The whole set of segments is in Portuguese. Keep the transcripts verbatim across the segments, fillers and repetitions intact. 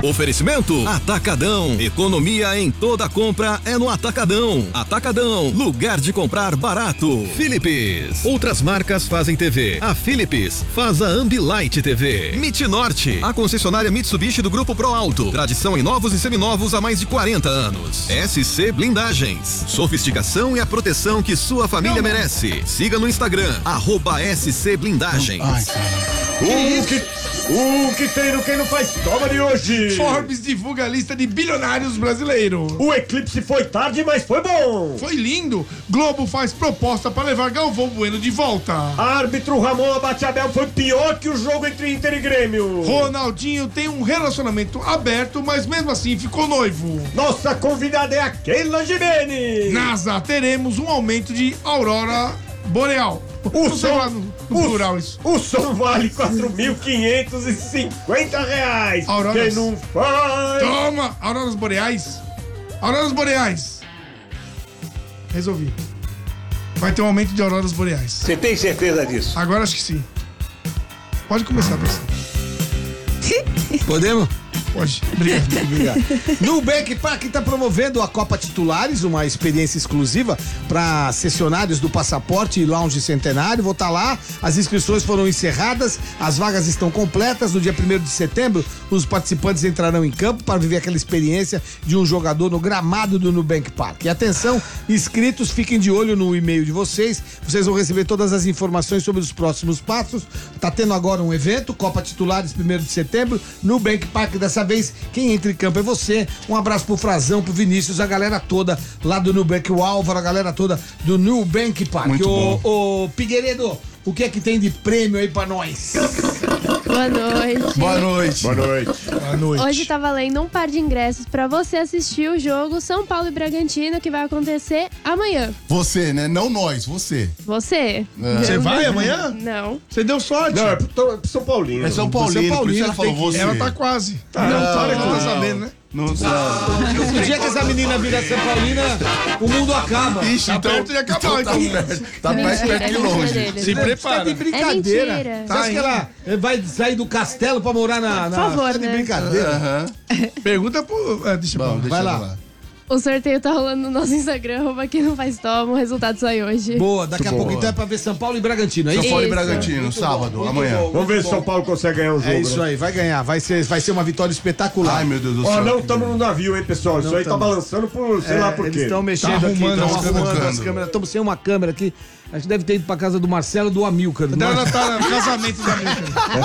Oferecimento Atacadão. Economia em toda compra é no Atacadão. Atacadão, lugar de comprar barato. Philips. Outras marcas fazem T V. A Philips faz a Ambilight T V. Mitnorte, a concessionária Mitsubishi do Grupo Pro Alto. Tradição em novos e seminovos há mais de quarenta anos. S C Blindagens. Sofisticação e a proteção que sua família merece. Siga no Instagram, arroba S C Blindagens. Ai, O que, o que tem no Quem Não Faz Toma de hoje? Forbes divulga a lista de bilionários brasileiros. O eclipse foi tarde, mas foi bom. Foi lindo. Globo faz proposta para levar Galvão Bueno de volta. Árbitro Ramon Abate-Abel foi pior que o jogo entre Inter e Grêmio. Ronaldinho tem um relacionamento aberto, mas mesmo assim ficou noivo. Nossa convidada é a Keila Gimenez. NASA, teremos um aumento de aurora boreal. O Não sei som, lá no, no o, plural isso. o som vale quatro mil quinhentos e cinquenta reais. Auroras. Quem não faz? Toma! Auroras boreais. Auroras boreais. Resolvi. Vai ter um aumento de auroras boreais. Você tem certeza disso? Agora acho que sim. Pode começar, pessoal. Podemos? Pode. Obrigado. Obrigado. Nubank Park está promovendo a Copa Titulares, uma experiência exclusiva para sessionários do Passaporte e Lounge Centenário. Vou estar lá, as inscrições foram encerradas, as vagas estão completas. No dia primeiro de setembro, os participantes entrarão em campo para viver aquela experiência de um jogador no gramado do Nubank Park. E atenção, inscritos, fiquem de olho no e-mail de vocês, vocês vão receber todas as informações sobre os próximos passos. Tá tendo agora um evento, Copa Titulares, primeiro de setembro, Nubank Park. Dessa vez, quem entra em campo é você. Um abraço pro Frazão, pro Vinícius, a galera toda lá do Nubank, o Álvaro, a galera toda do Nubank Park. Muito ô, bom. ô, Figueiredo, o que é que tem de prêmio aí pra nós? Boa noite. Boa noite. Boa noite. Boa noite. Hoje tá valendo um par de ingressos pra você assistir o jogo São Paulo e Bragantino, que vai acontecer amanhã. Você, né? Não nós, você. Você? É. Você vai amanhã? Não. Você deu sorte. Não, é pro, é pro São Paulino. É São Paulino, por isso ela falou Tem que- você. Ela tá quase. Tá, não, não, para que não, tá não. sabendo, né? Não sabe. O dia que essa menina vira São Paulina, o mundo acaba. Ixi, Tá então, perto de acabar, então tá então. perto. Tá mais Mentira, perto é que mentira longe. deles. Se Tá prepara. de brincadeira. É mentira. Você acha que ela vai sair do castelo pra morar na... na... Por favor, tá de né? brincadeira. Aham. Pergunta pro... É, deixa eu Bom, deixa Vai eu lá. lá. O sorteio tá rolando no nosso Instagram, arroba quem não faz toma, o resultado sai hoje. Boa, daqui a Muito pouco boa. então é pra ver São Paulo e Bragantino, é São isso? Paulo e Isso. Bragantino, Muito sábado, bom, muito amanhã. bom. Vamos ver se São Paulo consegue ganhar o jogo. É isso né? aí, vai ganhar, vai ser, vai ser uma vitória espetacular. Ai, meu Deus do Ó, céu. não estamos no navio, hein, pessoal? Isso Não aí tá tamo. balançando por sei É, lá por eles quê. estão mexendo Tá aqui, arrumando estão as arrumando câmeras. as câmeras. Estamos sem uma câmera aqui. Acho que deve ter ido pra casa do Marcelo do Amilcar. Então ela tá no casamento da minha.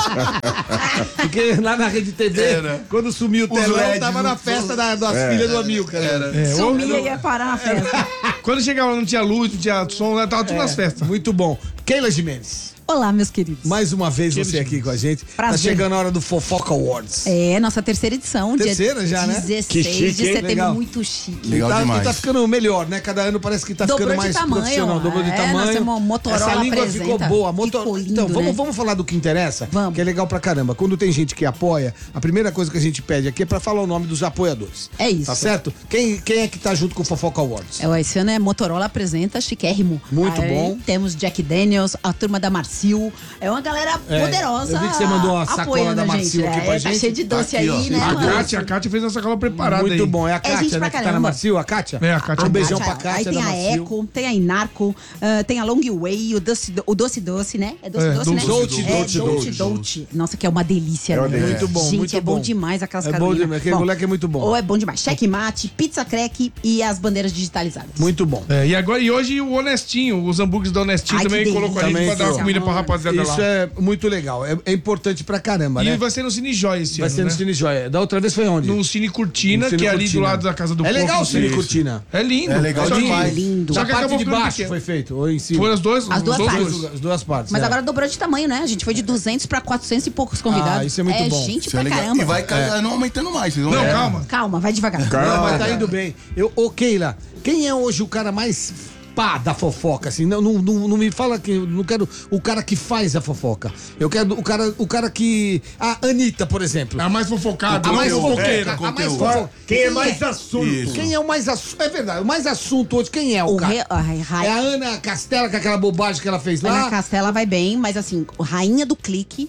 Porque lá na Rede T V, Era. quando sumiu o Os telão, L E Ds tava na não- festa da- das filhas do Amilcar. Era. É, ou- Sumia e ia parar na festa. Quando chegava não tinha luz, não tinha som, né? Tava tudo nas festas. Muito bom. Keila Gimenez, Olá, meus queridos. mais uma vez você aqui com a gente. Tá Prazer. chegando a hora do Fofoca Awards. É, nossa terceira edição. Terceira dia já, né? dezesseis Que chique, de hein? setembro, Legal. muito chique. Legal tá, demais. E tá ficando melhor, né? Cada ano parece que tá Dobrou ficando de mais tamanho, profissional. Dobrou de é, tamanho. nós temos Motorola Essa língua apresenta. ficou boa. Motor... Ficou lindo, então, vamos, né? vamos falar do que interessa? Vamos. Que é legal pra caramba. Quando tem gente que apoia, a primeira coisa que a gente pede aqui é pra falar o nome dos apoiadores. É isso. Tá certo? Quem, quem é que tá junto com o Fofoca Awards? É, ó, esse ano é Motorola apresenta, chiquérrimo. Muito Aí bom. Temos Jack Daniels, a turma da Marsil. É uma galera É, poderosa. eu vi que você mandou uma sacola apoiando da a Marsil gente. aqui pra é, gente. Tá cheio de Tá doce aqui, ó. aí, né? A mano? Kátia, a Kátia fez uma sacola preparada Muito aí. bom. É a É Kátia, gente né? pra Que tá na caramba. Marsil, a Kátia? É, a Kátia. Um beijão Kátia, pra Kátia Aí tem da a Marsil. Eco, tem a Inarco, ah, tem a Long Way, o Doce o Doce, Doce né? É Doce É, Doce, né? Dolce, é, Dolce, Dolce, Dolce. Dolce. Nossa, que é uma delícia. É uma né? delícia. Muito bom, Gente, muito é bom, bom. demais aquelas É bom carolinas. demais, aquele moleque é muito bom. Ou é bom demais. Checkmate, pizza crack e as bandeiras digitalizadas. Muito bom. É, e, agora, e hoje o Honestinho, os hambúrgueres do Honestinho Ai, que também delícia. colocou a gente Também pra dar uma entrou. comida pra rapaziada Isso lá. é muito legal. É, é importante pra caramba, E né? vai ser no Cine Joia esse Vai ano, ser no né? Cine Joia. Da outra vez foi onde? No Cine Cortina, No Cine que é ali do Cortina. lado da casa do É Porco. legal o Cine Isso. Cortina. É lindo. É legal Só que- demais. Lindo. Só Na que parte acabou de ficando baixo pequeno. foi feito, ou em cima? Foram as duas? As duas os partes. dois. As duas partes. Mas é. agora dobrou de tamanho, né? A gente foi de duzentos pra quatrocentos e poucos convidados. Ah, isso é muito bom. gente Isso é pra legal. caramba. E vai cada não aumentando mais. Vocês vão Não, ver. calma. Calma, vai devagar. Não, mas tá indo bem. Eu, ô, Keila, quem é hoje o cara mais pá da fofoca, assim? Não, não, não, não me fala que... Não quero o cara que faz a fofoca. Eu quero o cara, o cara que... A Anitta, por exemplo. A mais fofocada, A não mais fofoqueira. fofoqueira. A mais conteúdo. fofoca. Quem é mais assunto? Isso. Quem é o mais assunto? É verdade, o mais assunto hoje, quem é o, O cara? re... a Ra- É a Ana Castela, com aquela bobagem que ela fez Ana lá. Castela vai bem, mas assim, o rainha do clique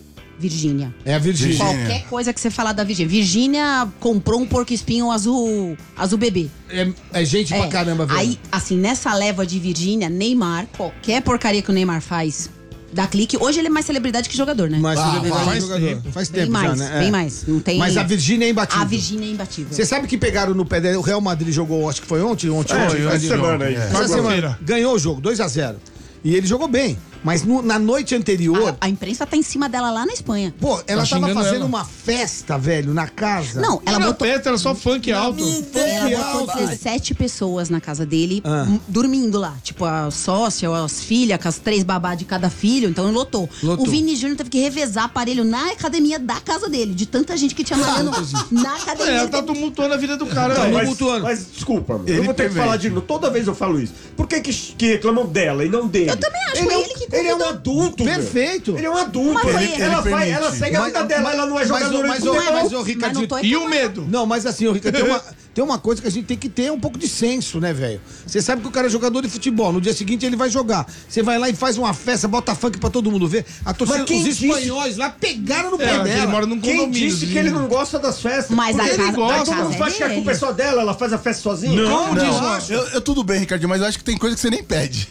Virgínia. É a Virgínia. Qualquer coisa que você falar da Virgínia. Virgínia comprou um porco-espinho azul, azul bebê. É, é gente pra caramba, velho. Aí, assim, nessa leva de Virgínia, Neymar, qualquer porcaria que o Neymar faz, dá clique. Hoje ele é mais celebridade que jogador, né? Mas Ah, ele é faz mais jogador. tempo. Faz Bem tempo mais, já, né? bem É. mais. Não tem... Mas a Virgínia é imbatível. A Virgínia é imbatível. Você sabe que pegaram no pé dele, o Real Madrid jogou, acho que foi ontem, ontem, É, ontem. essa Ricardinho? semana aí. Essa Quarta-feira. semana. Ganhou o jogo, dois a zero. E ele jogou bem. Mas no- na noite anterior, A, a imprensa tá em cima dela lá na Espanha. pô, ela Tá tava xingando fazendo ela. uma festa, velho, na casa. Não, ela Era botou, festa, era só funk alto. ela botou dezessete pessoas na casa dele, Ah. m- dormindo lá. Tipo, a sócia, as filhas, com as três babás de cada filho, então ele lotou. Lotou. O Vini Júnior teve que revezar aparelho na academia da casa dele, de tanta gente que tinha malhando na academia. É, ela Ele tá teve- tumultuando a vida do cara. Não, velho. mas- Mas, tumultuando. mas desculpa, eu Ele vou ter que também. falar de novo. Toda vez eu falo isso. Por que, que, que reclamam dela e não dele? Eu também acho, ele foi é, um- ele que ele é um convidou. adulto. meu. Perfeito. Ele é um adulto. Mas foi ele, ele. ela, Ele vai, ela permite. segue a Mas- vida dela, mas- ela não é mas, jogadora mas, de mas, futebol. mas, ô, Mas Ricardinho, não tô E o reclamando. medo? Não, mas assim, ô, Ricardo, tem uma, tem uma coisa que a gente tem que ter um pouco de senso, né, velho? Você sabe que o cara é jogador de futebol, no dia seguinte ele vai jogar. Você vai lá e faz uma festa, bota funk pra todo mundo ver. A torcida, Mas quem os disse? espanhóis lá pegaram no pé É, porque ele dela. mora num Quem condomínio. disse que ele não gosta das festas? Mas Porque a ele casa- gosta. a Todo casa mundo é faz que a dele. culpa é só dela, ela faz a festa sozinha? Como diz Não, o- eu, eu tudo bem, Ricardinho, mas eu acho que tem coisa que você nem pede.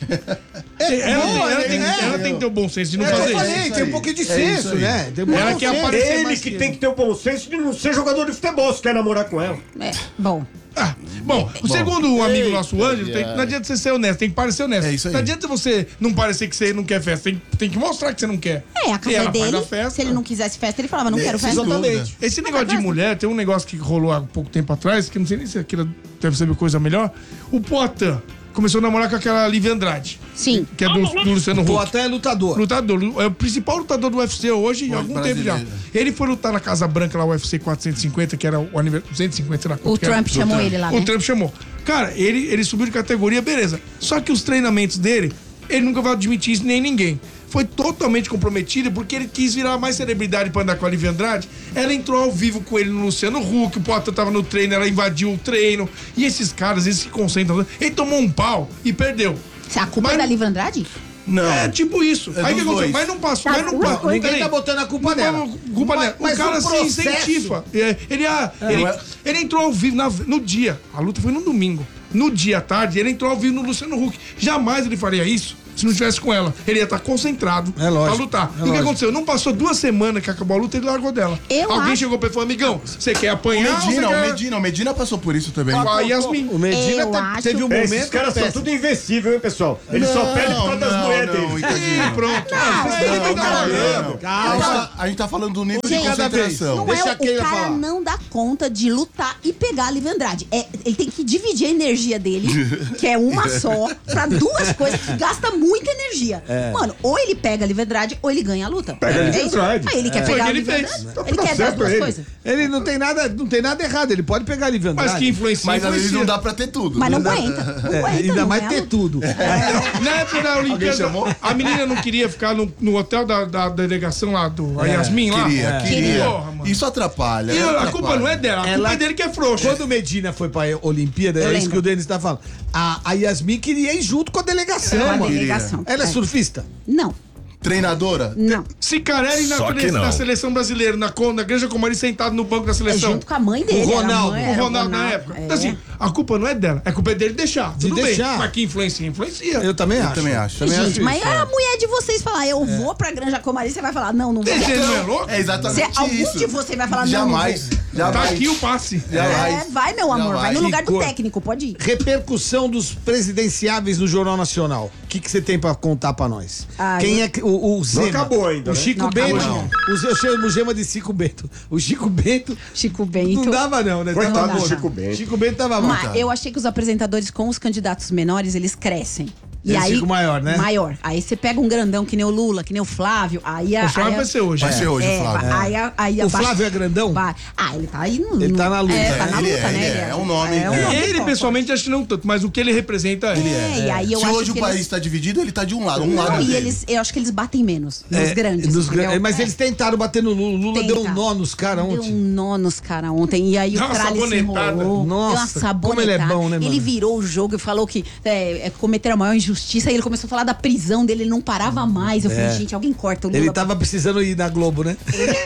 Ela, tem, boa, ela, né? tem, É. ela tem que ter o bom senso de não É, eu fazer falei, isso. tem um pouquinho de É isso senso, aí. né? Tem um Ela bom quer senso. aparecer Ele mais que que tem que ter o bom senso de não ser jogador de futebol se quer namorar com ela. É, bom. Ah, bom, segundo o amigo nosso Ângelo, tem- não adianta você ser honesto, tem que parecer honesto. É isso aí. Não adianta você não parecer que você não quer festa, tem, tem que mostrar que você não quer. É, a E casa é ela faz dele. a festa. Se ele não quisesse festa, ele falava, não quero festa. Exatamente. Esse negócio de mulher, tem um negócio que rolou há pouco tempo atrás, que não sei nem se aquilo deve ser coisa melhor. O Poitin começou a namorar com aquela Lívia Andrade, Sim. que é do, do Luciano Pô, Huck. até é lutador. Lutador, é o principal lutador do U F C hoje há algum tempo já. brasileiro. Ele foi lutar na Casa Branca lá, U F C quatrocentos e cinquenta, que era o aniversário duzentos e cinquenta, sei lá O quanto que era. Trump chamou ele lá, O né? Trump chamou. Cara, ele, ele subiu de categoria, beleza. Só que os treinamentos dele, ele nunca vai admitir isso nem ninguém. Foi totalmente comprometido porque ele quis virar mais celebridade pra andar com a Lívia Andrade. Ela entrou ao vivo com ele no Luciano Huck, o Poitin tava no treino, ela invadiu o treino. E esses caras, eles se concentram. Ele tomou um pau e perdeu. A culpa Mas- é da Lívia Andrade? Não. É tipo isso. É Aí o que dos aconteceu? dois. Mas não passou, Tá, mas não uma passou. coisa- Ninguém Peraí. tá botando a culpa Não nela. é culpa Mas- dela. mas O cara o se processo- incentiva. É, Ele, ah, ele, não é- ele entrou ao vivo na- no dia. A luta foi no domingo. No dia à tarde, ele entrou ao vivo no Luciano Huck. Jamais ele faria isso se não estivesse com ela. Ele ia estar concentrado É lógico, pra lutar. é e o que lógico. aconteceu? Não passou duas semanas que acabou a luta, ele largou dela. Eu Alguém acho- chegou pra ele e falou: amigão, você quer O apanhar? ou Medina, você o quer... Medina, o Medina passou por isso também. Com a Yasmin. O Medina Eu tá- acho- teve um É, momento. esses caras são péssimo. tudo invencível, hein, pessoal? Eles só pedem por causa das não, mulheres não, deles. Ricardinho. Ih, pronto. Ah, vocês Não, têm que dar não, uma não, não. Calma. A gente tá- A gente tá falando do nível de Gente, cada vez. concentração. Não Deixa é a Keila o cara falar. não dá conta de lutar e pegar a Lívia Andrade. É, ele tem que dividir a energia dele, que é uma só, pra duas coisas que gasta muita energia. Mano, ou ele pega a Lívia Andrade ou ele ganha a luta. Pega a Lívia É isso. Andrade. Aí ele quer Foi o pegar que a ele Lívia fez. Andrade. Tá Ele quer das certo duas ele. coisas. Ele não tem nada, não tem nada errado, ele pode pegar a Lívia Andrade. Mas que influencia, Mas às vezes influencia. não dá pra ter tudo. Mas não dá- aguenta. Não É, aguenta. ainda não mais ganha a ter luta. tudo. Na época da Olimpíada, chamou? a menina não queria ficar no, no hotel da, da delegação lá, do a Yasmin lá. Queria, É. queria. Porra, mano. Isso atrapalha. E a atrapalha. culpa não é dela, a Ela- culpa é dele que é frouxo. Quando o Medina foi pra Olimpíada, Eu é isso lembro. que o Denis tá falando. A, a Yasmin queria ir junto com a delegação, É uma mano. delegação. Ela é É. surfista? Não, Treinadora? não. Cicarelli na, Só sele- que não. na seleção brasileira, na, con- na Granja Comari, sentado no banco da É seleção. junto com a mãe dele. O era a Ronaldo. mãe, O era Ronaldo na época. é. Então, assim, a culpa não é dela, é culpa dele deixar. De Tudo bem. deixar. Mas que influencia, influencia. Eu também Eu acho. também acho. Também Gente, acho mas isso, a é. mulher de vocês falar, eu vou pra Granja Comari, você vai falar, não, não vou. Esse não é louco? É exatamente Se algum isso. de vocês vai falar, não, Jamais. não Tá Jamais. aqui o passe. É, Jamais. vai, meu amor, vai Jamais. no lugar do cor. técnico, pode ir. Repercussão dos presidenciáveis no Jornal Nacional. O que que você tem pra contar pra nós? Ah, Quem eu- é que, o, o Zema? acabou ainda, O né? Chico Não Bento. acabou, não. O, eu chamo o Gema de Chico Bento. O Chico Bento Chico Bento. não dava não, né? Coitado Tava do morto. Chico Bento. Chico Bento tava mal. Mas eu achei que os apresentadores com os candidatos menores, eles crescem. E Eles aí, ficam maior, né? Maior. Aí você pega um grandão que nem o Lula, que nem o Flávio, aí a... O Flávio aí a- vai ser hoje. Vai ser hoje, é, o Flávio. Aí, a- aí a O baixa- Flávio é grandão? Vai. Ah, ele tá aí no... Ele tá na luta. É, tá na Ele luta, é, né? ele é, é um nome. É um É. nome Ele, forte. pessoalmente, acho que não tanto, mas o que ele representa é. É, e aí eu Se acho hoje que o país eles... tá dividido, ele tá de um lado. Um Não, lado e dele. eles, eu acho que eles batem menos, nos É, grandes. nos gran- entendeu? Mas É. eles tentaram bater no Lula. O Lula deu um Tenta. nó nos caras Deu ontem. um nó nos caras ontem. E aí Deu o uma Tralli se sabonetada. enrolou. Nossa, deu uma como ele é sabonetada. bom, né, mano? Ele virou o jogo e falou que é, é, cometeram a maior injustiça justiça, e ele começou a falar da prisão dele, ele não parava mais. Eu falei, É. gente, alguém corta o Lula. Ele tava precisando ir na Globo, né?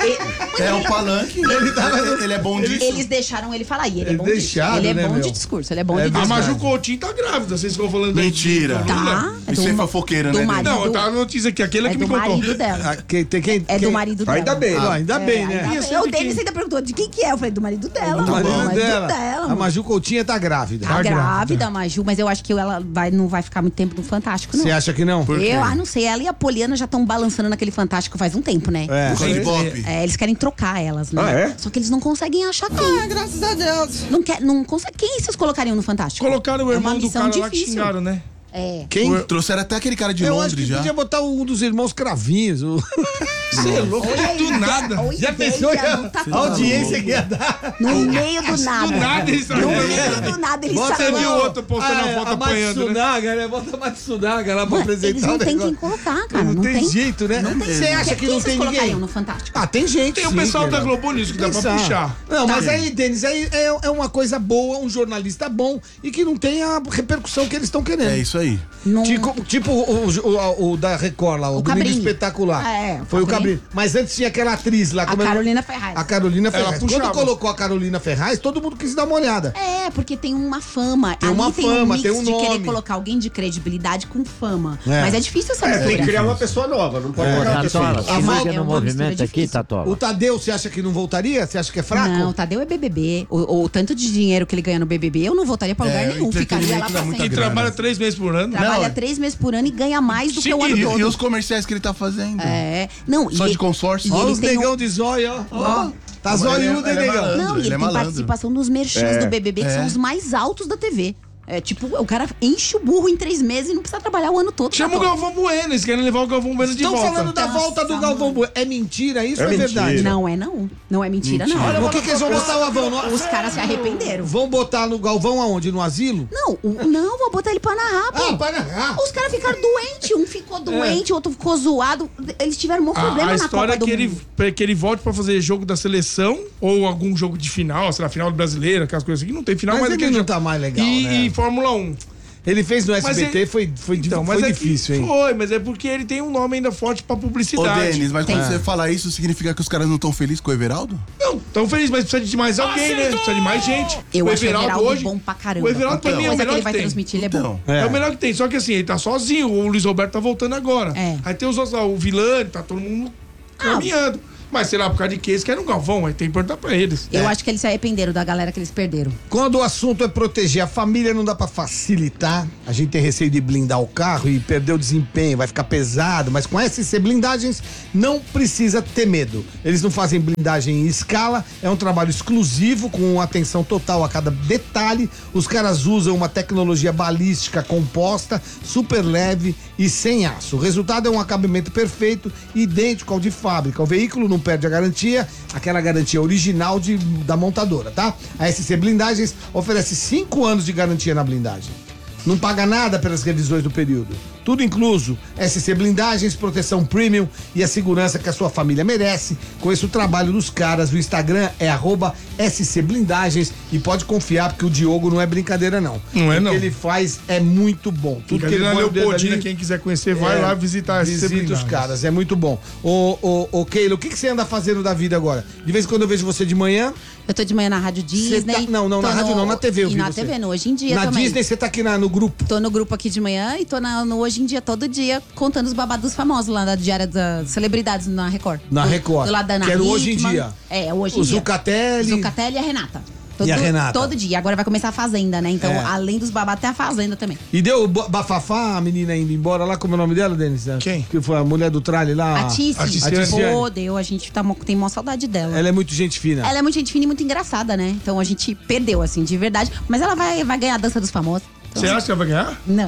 É o palanque. Ele, tava, ele é bom disso. Eles deixaram ele falar, e ele é Eles bom deixaram, disso. Ele é né, bom meu? de discurso, ele é bom É de A discurso. Maju Coutinho tá grávida, vocês ficam falando aí. Mentira. Tá. é Isso do é ma- fofoqueira, do né, marido, Não, tá a notícia aqui, aquele é que me do contou. marido dela. Ah, quem, tem quem, É quem- do marido dela. Ainda bem. Ah, ainda bem, É, né? ainda Isso bem. é O de Denis quem? ainda perguntou de quem que é. Eu falei, do marido dela. Do marido mano, dela. dela, A mano. Maju Coutinho tá grávida. Tá Tá grávida. grávida, a Maju, mas eu acho que ela vai, não vai ficar muito tempo no Fantástico, não. Você acha que não? Eu, ah, não sei, ela e a Poliana já estão balançando naquele Fantástico faz um tempo, né? É. Por causa de Bop. É, eles querem trocar elas, né? Ah, é? Só que eles não conseguem achar quem. Ah, graças a Deus. Não, quer, não consegue. Quem vocês colocariam no Fantástico? Colocaram o É uma irmão do missão cara lá que difícil. xingaram, né? É. Quem? Trouxeram até aquele cara de Eu acho Londres que já. podia botar um dos irmãos cravinhos. O... Você é louco, do nada. Oi, Já pensou que ideia, a, não tá a bom. audiência que ia dar? No meio do nada. Do nada eles No meio do nada eles Bota Você sabem. viu o outro postando Ah, a foto a apanhando, né? Matsunaga, né? Bota a Matsunaga lá pra Mano, apresentar eles não o têm negócio. quem colocar, cara. Não, Não, tem, jeito, né? Não tem. Você acha que Quem não vocês tem colocariam ninguém? no Fantástico? Ah, tem gente. Tem o sim, pessoal da Queiroz. Globo News que dá pra Pensar. puxar. Não, mas Tá. aí, Denis, aí é, é uma coisa boa, um jornalista bom e que não tem a repercussão que eles estão querendo. É isso aí. Não- Tipo, tipo o, o- o da Record lá, o, O Domingo Cabrini. Espetacular. Ah, é, o Foi o Cabrini. Cabrini. Mas antes tinha aquela atriz lá. A como é- Carolina Ferraz. A Carolina Ela Ferraz. puxava. Quando colocou a Carolina Ferraz, todo mundo quis dar uma olhada. É, porque tem uma fama. Tem Ali uma tem fama, um mix tem um de querer nome. colocar alguém de credibilidade com fama. É. Mas é difícil essa É, tem que mistura. criar uma pessoa nova, não pode colocar uma pessoa Tatola, nova. É se uma- liga é no uma mistura movimento aqui, difícil. Tatola. O Tadeu, você acha que não voltaria? Você acha que é fraco? Não, o Tadeu é B B B. O, o tanto de dinheiro que ele ganha no B B B, eu não voltaria pra lugar É, nenhum. Ficaria lá entretenimento dá pra muita Que sempre. grana. trabalha três meses por ano. Trabalha Não, três meses por ano e ganha mais do Sim, que o ano E, todo. e os comerciais que ele tá fazendo? É. Não, Só e de consórcio? e Olha ele os tem um- negão de zóio, ó. Ó, tá Ele é- zoiudo, hein, ele é negão? malandro. Não, e ele, ele é tem malandro. participação nos merchans É, do B B B, que é. são os mais altos da T V. É tipo, o cara enche o burro em três meses e não precisa trabalhar o ano todo. Chama o Tatola. Galvão Bueno, eles querem levar o Galvão Bueno de Estão volta. falando da Nossa, volta do Galvão Bueno. É mentira isso É ou é mentira. verdade? Não é não. Não é mentira, não. Olha, o que, que eles vão botar o Galvão? No- Os caras se arrependeram. Vão botar no Galvão aonde? No asilo? Não, o- não, vou botar ele pra narrar, pô. Ah, para narrar. Os caras ficaram doentes. Um ficou doente, o outro ficou zoado. Eles tiveram um problema A, a na história Copa é do que ele, Mundo. que ele volte pra fazer jogo da seleção ou algum jogo de final, sei lá, final do brasileiro, aquelas coisas assim, que não tem final, Mas mas, ele aquele não jogo- tá mais legal, e, né? e Fórmula um. Ele fez no S B T, ele- foi, foi, então, foi mas é que difícil, hein? Foi, mas é porque ele tem um nome ainda forte pra Ô, publicidade. Denis, mas quando Tem. você fala isso, significa que os caras não estão felizes com o Everaldo? Não, tão feliz, mas precisa de mais alguém, né? Precisa de mais gente. Eu o acho o Everaldo bom pra caramba. O Everaldo pra Qualquer mim é o coisa que melhor ele que, vai tem. transmitir, ele é bom. Então, É. É. o melhor que tem, só que assim, ele tá sozinho, o Luiz Roberto tá voltando agora. É. Aí tem os outros lá, o Vilani, tá todo mundo Ah. caminhando. Mas sei lá, por causa de que eles querem um Galvão, aí tem que perguntar pra eles. Eu acho que eles se arrependeram da galera que eles perderam. Quando o assunto é proteger a família, não dá pra facilitar. A gente tem receio de blindar o carro e perder o desempenho, vai ficar pesado. Mas com S C Blindagens, não precisa ter medo. Eles não fazem blindagem em escala, é um trabalho exclusivo, com atenção total a cada detalhe. Os caras usam uma tecnologia balística composta, super leve e sem aço. O resultado é um acabamento perfeito, idêntico ao de fábrica. O veículo não perde a garantia, aquela garantia original de, da montadora, tá? A S C Blindagens oferece cinco anos de garantia na blindagem. Não paga nada pelas revisões do período. Tudo incluso. S C Blindagens, proteção premium e a segurança que a sua família merece. Conheça o trabalho dos caras. O Instagram é arroba S C Blindagens e pode confiar, porque o Diogo não é brincadeira, não. Não é, O não. que ele faz é muito bom. Tudo Fica que ali ele na põe o dedo Leopoldina, ali- quem quiser conhecer, vai É, lá visitar esse Visita os caras, é muito bom. Ô, ô, ô Keila, o que, que você anda fazendo da vida agora? De vez em quando eu vejo você de manhã. Eu tô de manhã na Rádio Você Disney. tá- não, não, tô na rádio não, na T V eu E vi na você. T V, no Hoje em Dia Na também. Disney você tá aqui na- no grupo. Tô no grupo aqui de manhã e tô na- no Hoje em Dia todo dia contando os babados dos famosos lá da Diária das Celebridades na Record. Na do, Record. Do lado da Ana Que era o Hoje em Hickman. Dia. É, o Hoje em O Dia. Zucatelli. Zucatelli e a Renata. E a Renata. Todo dia. Agora vai começar a Fazenda, né? Então, É. além dos babados, tem a Fazenda também. E deu bo- bafafá, a menina indo embora lá, como é o nome dela, Denis? Quem? Que foi a mulher do tralhe lá. a Tice. a Ticiane. Pô, deu. A gente tá, mo- tem maior saudade dela. Ela é muito gente fina. Ela é muito gente fina e muito engraçada, né? Então a gente perdeu, assim, de verdade. Mas ela vai, vai ganhar a dança dos famosos. Então, Você acha que ela vai ganhar? Não.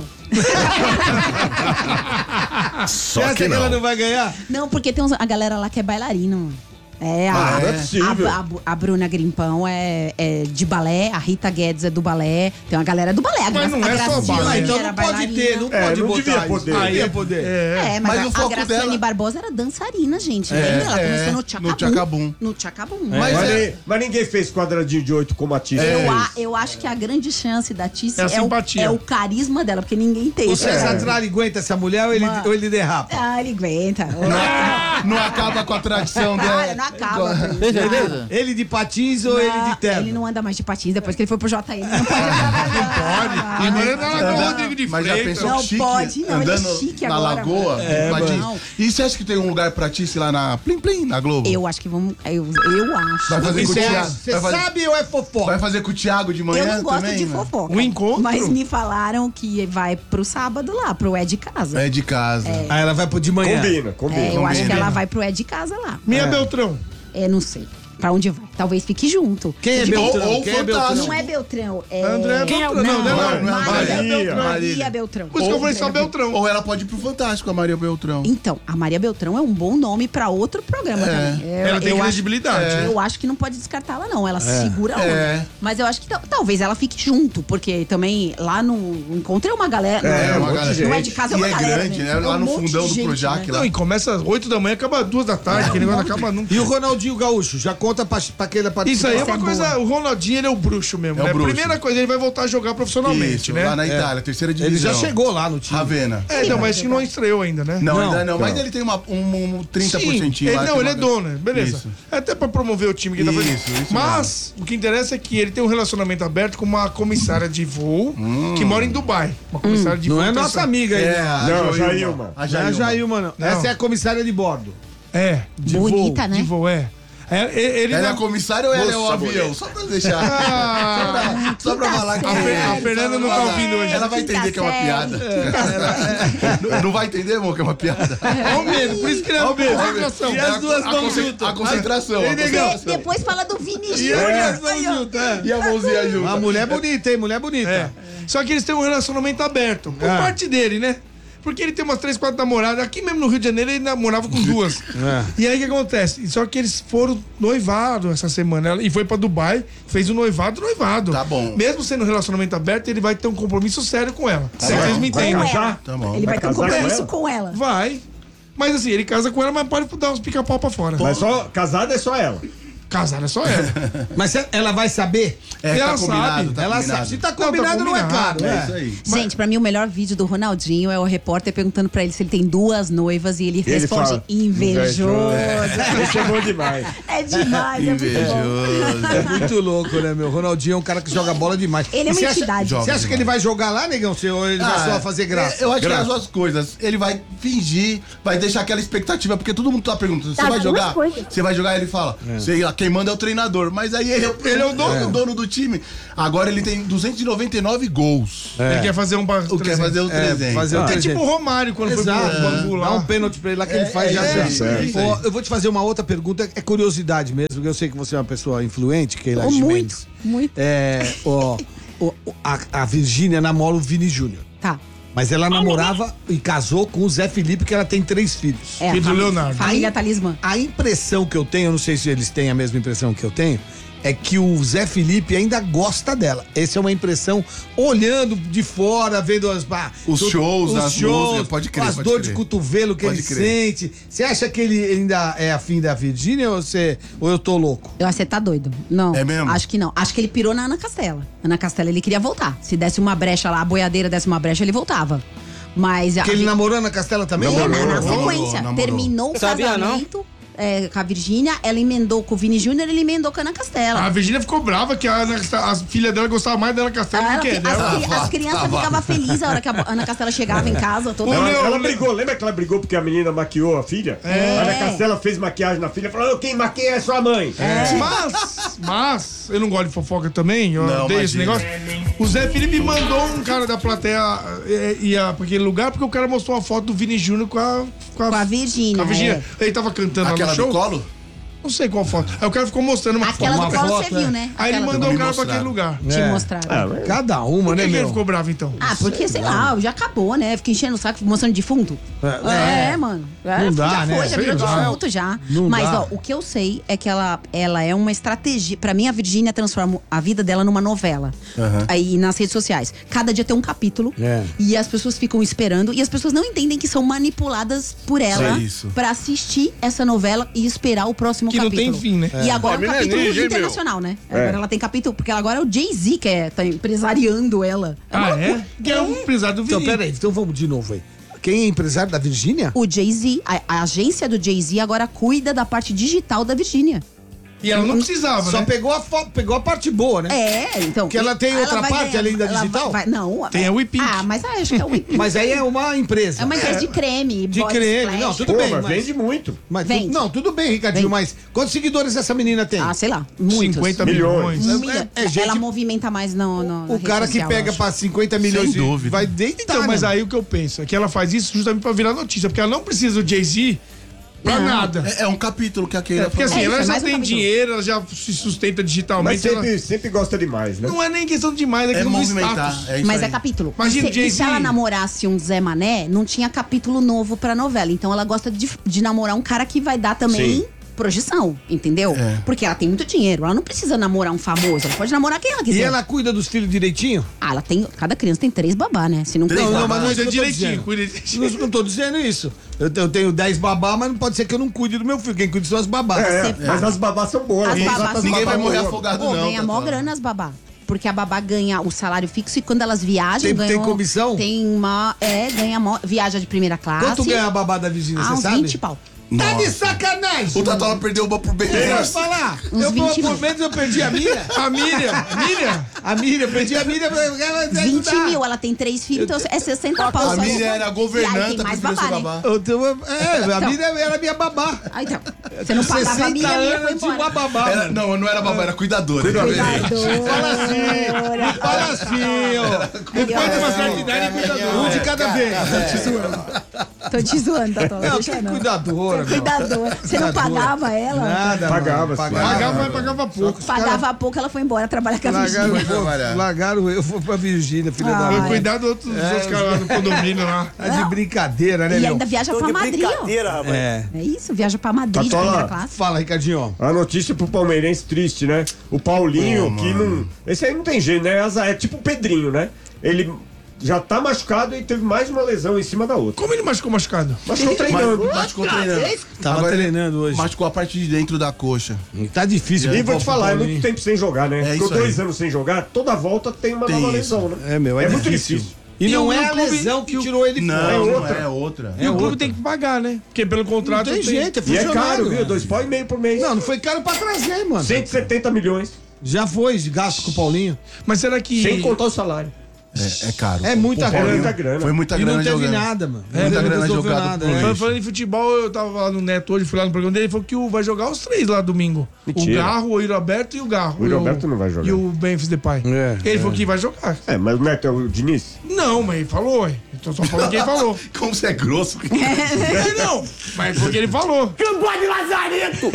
Você acha que ela não vai ganhar? Não, porque tem uns- a galera lá que é bailarina, mano. É, a, Ah, não é a- possível. a, a Bruna Grimpão é, é de balé, a Rita Guedes é do balé, tem uma galera do balé. A Mas Gra- não a é só Graciane balé. Ah, então era não pode bailarina. ter, não É, pode não botar devia isso. poder. Não Aí devia é- poder. É. É, mas, Mas a, o foco a Graciane dela- Barbosa era dançarina, gente. lembra? Ela é, começou no no Tchacabum. Tchacabum. No Tchacabum. Mas, Mas é- é- mas ninguém fez quadradinho de oito como a Tícia. Eu, a- eu acho que a grande chance da Tícia É a é, o, simpatia. é o carisma dela, porque ninguém tem. O esse César carisma. Tralli aguenta essa mulher ou ele, Mano. ou ele derrapa? Ah, ele aguenta. Não acaba com a tradição Cara, dela. não acaba. Beleza. Ele de patins ou ele de terno? Ele não anda mais de patins, depois que ele foi pro J M. Não pode andar mais. Pode. Agora ele tá lá com o Rodrigo de Mas já Freitas. pensou Não chique, pode, não, ele é andando chique na agora, lagoa? mano. É, mano. E você acha que tem um lugar pra Tice lá na Plim Plim, na Globo? Eu acho que vamos. Eu, eu acho. Vai fazer com o Você Thiago? você Vai fazer, sabe ou é fofoca? vai fazer com o Thiago de manhã Eu não gosto também, de né? fofoca. Um encontro? Mas me falaram que vai pro sábado lá, pro É de Casa. É de casa. Aí ela vai pro de manhã. Combina, combina. É, eu acho que combina. ela vai pro É de Casa lá. Minha Beltrão. É, não sei. Pra onde vai? Talvez fique junto. Quem é Tipo, Beltrão? ou- ou Quem é Fantástico. Beltrão? Não é Beltrão, é. André Quem é o- Beltrão. Não, não, não, não é Maria, Marília. Beltrão. Maria Marília. Beltrão. Por isso que eu falei só Beltrão. Ou ela pode ir pro Fantástico, a Maria Beltrão. Então, a Maria Beltrão é um bom nome pra outro programa também. Eu, Ela tem eu acho, credibilidade. eu acho que não pode descartá-la, não. Ela segura a onda. É. Mas eu acho que tal- talvez ela fique junto, porque também lá no. Encontrei uma galera. É, no, uma no galera. É de Casa é E uma é galera. grande, né? É Lá um no monte fundão de do gente, Projac, né? lá. Não, e começa às oito da manhã, acaba às duas da tarde, que negócio não acaba nunca. E o Ronaldinho Gaúcho? Já conta pra, pra aquele participar. Isso aí é Essa uma é coisa. boa. O Ronaldinho, ele é o bruxo mesmo, É o né? bruxo. Primeira coisa, ele vai voltar a jogar profissionalmente, Isso, né? lá na Itália, terceira divisão. Ele já chegou lá no time. Ravena. É, não, mas acho que não estreou ainda, né? Não, Não, ainda não. Mas não. ele tem uma, um, um trinta por cento Sim, lá. ele, tem não, ele uma- é dono, né? Beleza. Isso. É até pra promover o time que ele tá Isso, fazendo. isso Mas o que interessa é que ele tem um relacionamento aberto com uma comissária de voo que mora em Dubai. Uma comissária de Não voo. é nossa amiga aí. É, não. a Não, Joilma. Jailma. A Não é a Jailma. Jailma, não. Não. Essa é a comissária de bordo. É, De Bonita, voo. né? de voo, é. É, é, ele Ela é vai- a comissária ou ela é o Moça avião? Só pra deixar. Ah, Só pra falar que a, Fer- a Fernanda não tá ouvindo hoje. Ela vai entender que é uma piada. Não- Não vai entender, amor, que é uma piada? Olha o medo, por isso que ele é o medo. Concentração. E as duas a, mãos conce- juntas. a concentração. a Ei, negão. concentração. Depois fala do Vini E Júnior. as mãos Aí, ó. juntas, é. E a mãozinha junto. A mulher bonita, hein? Mulher bonita. É. Só que eles têm um relacionamento aberto. Por É. parte dele, né? Porque ele tem umas três, quatro namoradas. Aqui mesmo no Rio de Janeiro ele namorava com duas. É. E aí o que acontece? Só que eles foram noivado essa semana. Ela- E foi pra Dubai, fez o noivado, noivado. Tá bom. Mesmo sendo um relacionamento aberto, ele vai ter um compromisso sério com ela. Se é que eles me Com entendem. ela. Tá bom. Ele vai, Vai ter um casar com compromisso ela? com ela. Vai. Mas assim, ele casa com ela, mas pode dar uns pica-pau pra fora. Mas só casada é só ela. Casar é só ela. Mas cê- ela vai saber? É, Ela tá combinado, sabe. tá ela combinado. sabe. Se tá tá combinado, não, é combinado. caro. É É. isso aí. Gente, pra mim o melhor vídeo do Ronaldinho é o repórter perguntando pra ele se ele tem duas noivas e ele, Ele responde fala, invejoso. Esse é bom demais. É demais, é muito bom. Invejoso. É muito louco, né, meu? Ronaldinho é um cara que joga bola demais. Ele é E uma cê acha- entidade. Você acha que ele vai jogar lá, negão? Cê- Ou ele vai Ah, só fazer graça? Eu acho Graça. que é as duas coisas. Ele vai fingir, vai deixar aquela expectativa, porque todo mundo tá perguntando: você Tá, vai duas jogar? coisas. Você vai jogar? Ele fala: sei lá, quem manda é o treinador. Mas aí ele, é o- ele é o dono, o dono do time. Agora ele tem duzentos e noventa e nove gols. Ele quer fazer um ba- O quer fazer o É, trezentos. fazer o É trezentos. tipo o Romário quando Exato. foi pro Bangu Dá lá. um pênalti pra ele lá que ele faz é já isso já. aí, isso aí, isso aí. Ó, eu vou te fazer uma outra pergunta, é curiosidade mesmo, porque eu sei que você é uma pessoa influente, Keila Oh, muito, Gimenez. muito. É, ó, ó, a, a Virgínia namora o Vini Júnior. Tá. Mas ela namorava e casou com o Zé Felipe, que ela tem três filhos. É, Filho do fami- Leonardo. Família Aí- Talismã. A impressão que eu tenho, eu não sei se eles têm a mesma impressão que eu tenho, é que o Zé Felipe ainda gosta dela. Essa é uma impressão olhando de fora, vendo as, bah, Os tudo- shows, os as shows, músicas, pode crer, as pode dores de crer. cotovelo que Pode ele crer. sente. Você acha que ele ainda é afim da Virgínia ou, você, ou eu tô louco? Eu acho que você tá doido. Não. É mesmo? Acho que não. Acho que ele pirou na Ana Castela. Ana Castela, ele queria voltar. Se desse uma brecha lá, a boiadeira desse uma brecha, ele voltava. Mas. a Porque ele gente- namorou na Castela também? É, na, na Namorou, sequência. namorou. Terminou o Sabia, não? casamento é, com a Virgínia, ela emendou com o Vini Júnior, ele emendou com a Ana Castela. A Virgínia ficou brava que a, Ana Casta- a filha dela gostava mais da Ana Castela Ela- do que as, dela. cri- as crianças ficavam felizes a hora que a Ana Castela chegava em casa. Toda Ela, Leo- ela o brigou, lembra que ela brigou porque a menina maquiou a filha? É. A Ana Castela fez maquiagem na filha e falou: quem maquia é sua mãe. Mas, mas, eu não gosto de fofoca também, eu Não, odeio esse imagina. negócio. O Zé Felipe mandou um cara da plateia é, ir pra aquele lugar porque o cara mostrou uma foto do Vini Júnior com a, Com a Virgínia, Com a Virgínia. é. Ele tava cantando lá Aquela no show. do colo? Não sei qual foto. Aí o cara ficou mostrando uma Aquela foto. do Paulo foto, você viu, é. né? Aí ele Aquela mandou do... o cara pra mostraram. aquele lugar. Te É. mostraram. Cada uma, Por né, que, que ele meu? ficou bravo, então? Ah, porque, sei lá, já acabou, né? Fica enchendo o saco, mostrando defunto. É, É. mano. É, Não dá, já né? foi, já virou Sei lá. defunto já. Não Mas, dá. ó, o que eu sei é que ela, ela é uma estratégia. Pra mim, a Virgínia transforma a vida dela numa novela. Aí, nas redes sociais. Cada dia tem um capítulo. É. E as pessoas ficam esperando. E as pessoas não entendem que são manipuladas por ela É isso. pra assistir essa novela e esperar o próximo Que não capítulo. tem fim, né? E agora É. o capítulo É ninja, hein, internacional, né? Agora ela tem capítulo. Porque agora é o Jay-Z que é, tá empresariando ela. É uma Ah, é? loucura. Que é um empresário do Então, Vinícius. peraí, então vamos de novo aí. Quem é empresário da Virgínia? O Jay-Z, a, a agência do Jay-Z agora cuida da parte digital da Virgínia. E ela não precisava, Só né? pegou a, fo- pegou a parte boa, né? É, então. Que ela tem ela outra vai parte além da ela digital? vai- vai- não. Tem é, a WePink. Ah, mas ah, acho que é o WePink. Mas aí é uma empresa. É uma empresa de creme. De body creme. splash. Não, tudo Pô, bem, mas mas... vende muito. mas tu- Vende. Não, tudo bem, Ricardinho, Vende. mas quantos seguidores essa menina tem? Ah, sei lá. Muitos. cinquenta Milhões. milhões. Um milhão. É, é gente- Ela movimenta mais no, no na O rede cara que social, eu pega acho. pra cinquenta milhões Sem dúvida. vai deitar, Então, mas né? aí o que eu penso é que ela faz isso justamente pra virar notícia, porque ela não precisa do Jay-Z pra Não. nada. É, é um capítulo que a Keila É, porque assim, É, isso, ela é já mais um tem capítulo. dinheiro, ela já se sustenta digitalmente. Mas sempre, ela- sempre gosta demais, né? Não é nem questão de demais, é É questão do movimentar. status. É isso Mas aí. é capítulo. Imagina e o se, e Jay-Z. se ela namorasse um Zé Mané, não tinha capítulo novo pra novela. Então ela gosta de, de namorar um cara que vai dar também Sim. projeção, entendeu? É. Porque ela tem muito dinheiro. Ela não precisa namorar um famoso. Ela pode namorar quem ela quiser. E ela cuida dos filhos direitinho? Ah, ela tem. Cada criança tem três babá, né? Se não Três cuidar- Não, mas não é isso Cuida que eu tô direitinho, dizendo. cuida Não, direitinho. não tô dizendo isso. Eu, te- eu tenho dez babá, mas não pode ser que eu não cuide do meu filho. Quem cuida são as babás. É, Você- mas as babás são boas. As tem babás exatas são Ninguém vai babás morrer boas. afogado, Pô, não. ganha mó Tatuana. grana as babá. Porque a babá ganha o salário fixo e quando elas viajam, Tem- tem ganham. comissão? Tem uma. É, ganha mó, viaja de primeira classe. Quanto ganha a babá da Virgínia, Ah, você uns sabe? vinte pau. Tá de Nossa. sacanagem! O Tatola perdeu uma por bem. Posso falar? Uns eu vou vinte por mil. menos eu perdi a Miriam. A Miriam, Miriam, A Miriam, perdi a Miriam. ela vai vinte ajudar. mil, ela tem três filhos, então é sessenta pau. A só Miriam isso. era E aí governanta, tem mais preferiu ser babá, né? babá. Eu tenho uma- É, a Então. Miriam era minha babá. Ah, então. Você não pagava a sessenta Miriam, a Miriam anos foi eu tinha uma embora. babá. Era- mano. não, não era babá, era cuidadora. Fala assim, não fala assim, ó. Depois de uma certa idade, cuidador. Um de cada vez. Tô te zoando, Tatola. Não, Deixa que não. cuidadora, meu. Cuidadora. Você não pagava ela? Nada, Pagava, mano. sim. pagava, mas pagava pouco. Pagava pouco, ela foi embora trabalhar com a Largaram, Virgínia. Foi trabalhar. largaram eu, fui pra Virgínia, filha Ah, da Foi mãe. cuidar dos outros, dos outros caras lá no condomínio lá. É de brincadeira, né, E meu? ainda viaja pra Madrid, ó. É. É isso, viaja pra Madrid de Tatola. primeira classe. Fala, Ricardinho. A notícia pro palmeirense triste, né? O Paulinho, Pô, que não. Esse aí não tem jeito, né? Azar, é tipo o Pedrinho, né? Ele já tá machucado e teve mais uma lesão em cima da outra. Como ele machucou machucado? Machucou treinando. Mas, machucou treinando. Tava Agora ele treinando hoje. Machucou a parte de dentro da coxa. Tá difícil. E pro vou te Paulo falar, é Paulinho. muito tempo sem jogar, né? É Ficou isso dois aí. anos sem jogar, toda volta tem uma Tem nova isso. lesão, né? É, meu, é, É muito difícil. difícil. E E não o é a clube- lesão que e o- tirou ele Não, fora. É não outra. é outra. E o clube outra. tem que pagar, né? Porque pelo Não contrato tem jeito, é E é funcionário. caro, viu? Dois pau e meio por mês. Não, não foi caro pra trazer, mano. cento e setenta milhões. Já foi de gasto com o Paulinho. Mas será que. Sem contar o salário. É, é caro. É muita O Paulinho- grana. Muita grana. Foi muita E grana não teve jogando. nada, mano. É, muita não grana resolveu jogada nada. por né? aí. Falando, falando em futebol, eu tava lá no Neto hoje, fui lá no programa dele, ele falou que o, vai jogar os três lá domingo. Mentira. O Garro, o Iroberto e o Garro. O E Iroberto não vai jogar. E o Memphis Depay. É, ele falou que vai jogar. É, mas o Neto é o Diniz? Não, mas ele falou, ué. Eu tô só falando que ele falou. Como você é grosso. Ele não, mas foi o que ele falou. Cambó de Lazareto!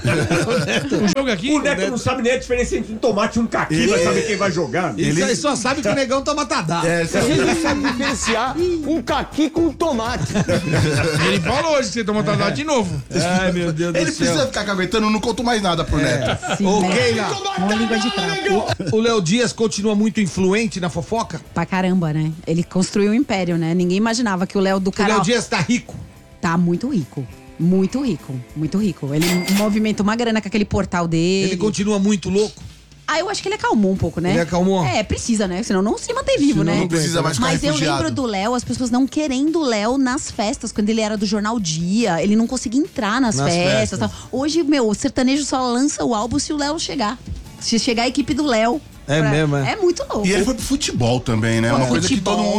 O jogo aqui. O Neto não sabe nem a diferença entre um tomate e um caqui, Ele- vai saber quem vai jogar. Ele só- só sabe que o negão toma tadá. É, você- diferenciar um caqui com um tomate. Ele falou hoje que você toma tadá de novo. Ai, meu Deus Ele do céu. precisa ficar caguetando, não conto mais nada pro Neto. Sim, Ok, né? lá. Mó língua de trapo. O Léo Dias continua muito influente na fofoca? Pra caramba, né? Ele construiu um império, né? Ninguém imaginava que o Léo do O Léo canal Dias tá rico. tá muito rico. Muito rico, muito rico. Ele movimenta uma grana com aquele portal dele. Ele continua muito louco. Ah, eu acho que ele acalmou um pouco, né? Ele acalmou? É, precisa, né? Senão não se mantém vivo, Senão né? Não precisa mais ficar Mas eu refugiado. lembro do Léo, as pessoas não querendo o Léo nas festas, quando ele era do Jornal Dia. Ele não conseguia entrar nas, Nas festas. festas. Tal. Hoje, meu, o sertanejo só lança o álbum se o Léo chegar. Se chegar a equipe do Léo. É mesmo, é? É muito louco. E ele foi pro futebol também, né? Foi Uma pro coisa que futebol. todo mundo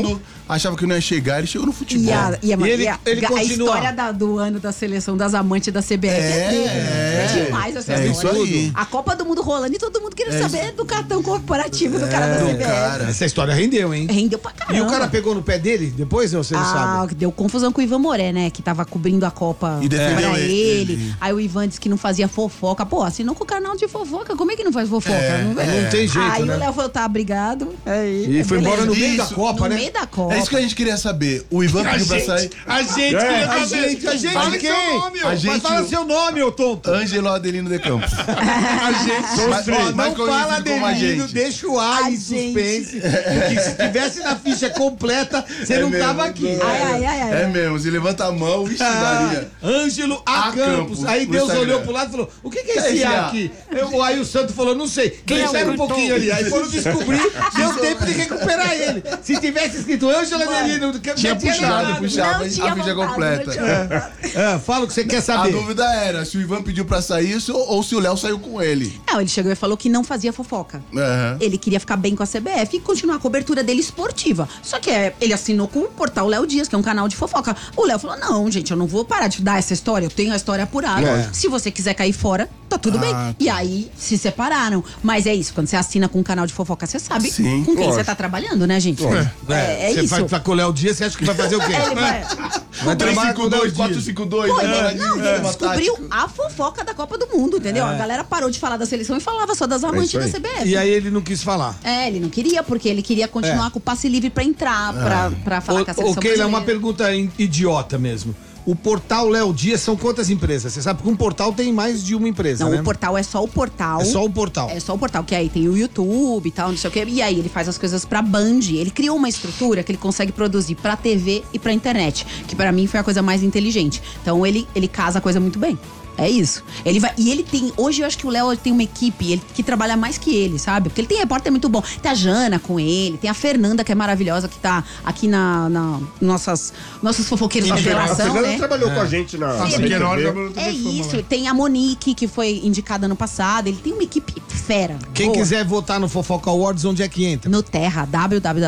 achava que não ia chegar, ele chegou no futebol. E a, e a, E ele- e a- ele a continua. história da- do ano da seleção das amantes da C B F é, É, dele. é. É demais essa É história. isso aí. A Copa do Mundo rolando e todo mundo querendo saber do cartão corporativo do cara da do C B F. cara. Essa história rendeu, hein? Rendeu pra caramba. E o cara pegou no pé dele depois, ou você não Ah, sabe? deu confusão com o Ivan Moré, né? Que tava cobrindo a Copa E defendeu pra ele. ele. Aí o Ivan disse que não fazia fofoca. Pô, assinou com o canal de fofoca. Como é que não faz fofoca? não, Não tem jeito, Aí né? o Léo falou, tá, obrigado. Aí, E foi beleza. embora no meio da Isso, Copa, No né? meio da Copa. É isso que a gente queria saber. O Ivan A pediu pra sair. gente, a gente, É, queria A saber. gente, a gente, Fala de seu quem? nome, ó. A Mas gente- fala seu nome, ô tonto. Ângelo Adelino de Campos. A gente. Mas, Ó, mais não fala conhecido como a Adelino, gente. deixa o ar A em gente. suspense. Porque se tivesse na ficha completa, você É não mesmo, tava aqui. não. Ai, ai, ai, ai. É mesmo, se levanta a mão, ixi, Ah, Maria. Ângelo A. A Campos. Campos, Aí no Deus Instagram. olhou pro lado e falou: o que, que é Que é esse esse A A? aqui? Eu, aí o santo falou: não sei. Espera um pouquinho ali. Aí foram descobrir, deu tempo de recuperar ele. Se tivesse escrito Ângelo Adelino, Tinha tinha puxado, levado. puxava Não a tinha ficha vontade, completa. não tinha Ah, fala o que você quer A saber. dúvida era se o Ivan pediu pra sair ou, ou se o Léo saiu com ele. Não, ele chegou e falou que não fazia fofoca. Aham. Ele queria ficar bem com a C B F e continuar a cobertura dele esportiva. Só que é, ele assinou com o portal Léo Dias, que é um canal de fofoca. O Léo falou: não, gente, eu não vou parar de dar essa história. Eu tenho a história apurada. É. Se você quiser cair fora, tá tudo Ah, bem. tá. E aí se separaram. Mas é isso, quando você assina com um canal de fofoca, você sabe Sim, com quem lógico. você tá trabalhando, né, gente? É, é você isso. vai pra colher o dia, você acha que vai fazer o quê? Ele vai- Vai trabalhar com o Léo Dias. quatro cinco dois, Pô, né? ele, não, ele descobriu a fofoca da Copa do Mundo, entendeu? A galera parou de falar da seleção e falava só das amantes isso da aí. C B F. E aí ele não quis falar. É, ele não queria, porque ele queria continuar com o passe livre pra entrar, pra, pra falar com a seleção Ok, é uma brasileira. pergunta in- idiota mesmo. O portal Léo Dias são quantas empresas? Você sabe que um portal tem mais de uma empresa, Não, né? o portal é só o portal. É só o portal. É só o portal, que aí tem o YouTube e tal, não sei o quê. E aí ele faz as coisas pra Band. Ele criou uma estrutura que ele consegue produzir pra T V e pra internet. Que pra mim foi a coisa mais inteligente. Então ele, ele casa a coisa muito bem. É isso. Ele vai, e ele tem. Hoje eu acho que o Léo tem uma equipe ele, que trabalha mais que ele, sabe? Porque ele tem repórter muito bom. Tem a Jana com ele, tem a Fernanda, que é maravilhosa, que tá aqui na. na nossas, nossos fofoqueiros da A geração, Fernanda né? trabalhou com a gente na. Nossa, na que enorme, T V. trabalhou É também, fama isso, lá. tem a Monique, que foi indicada ano passado. Ele tem uma equipe fera. Quem boa. quiser votar no Fofoca Awards, onde é que entra? No Terra, w w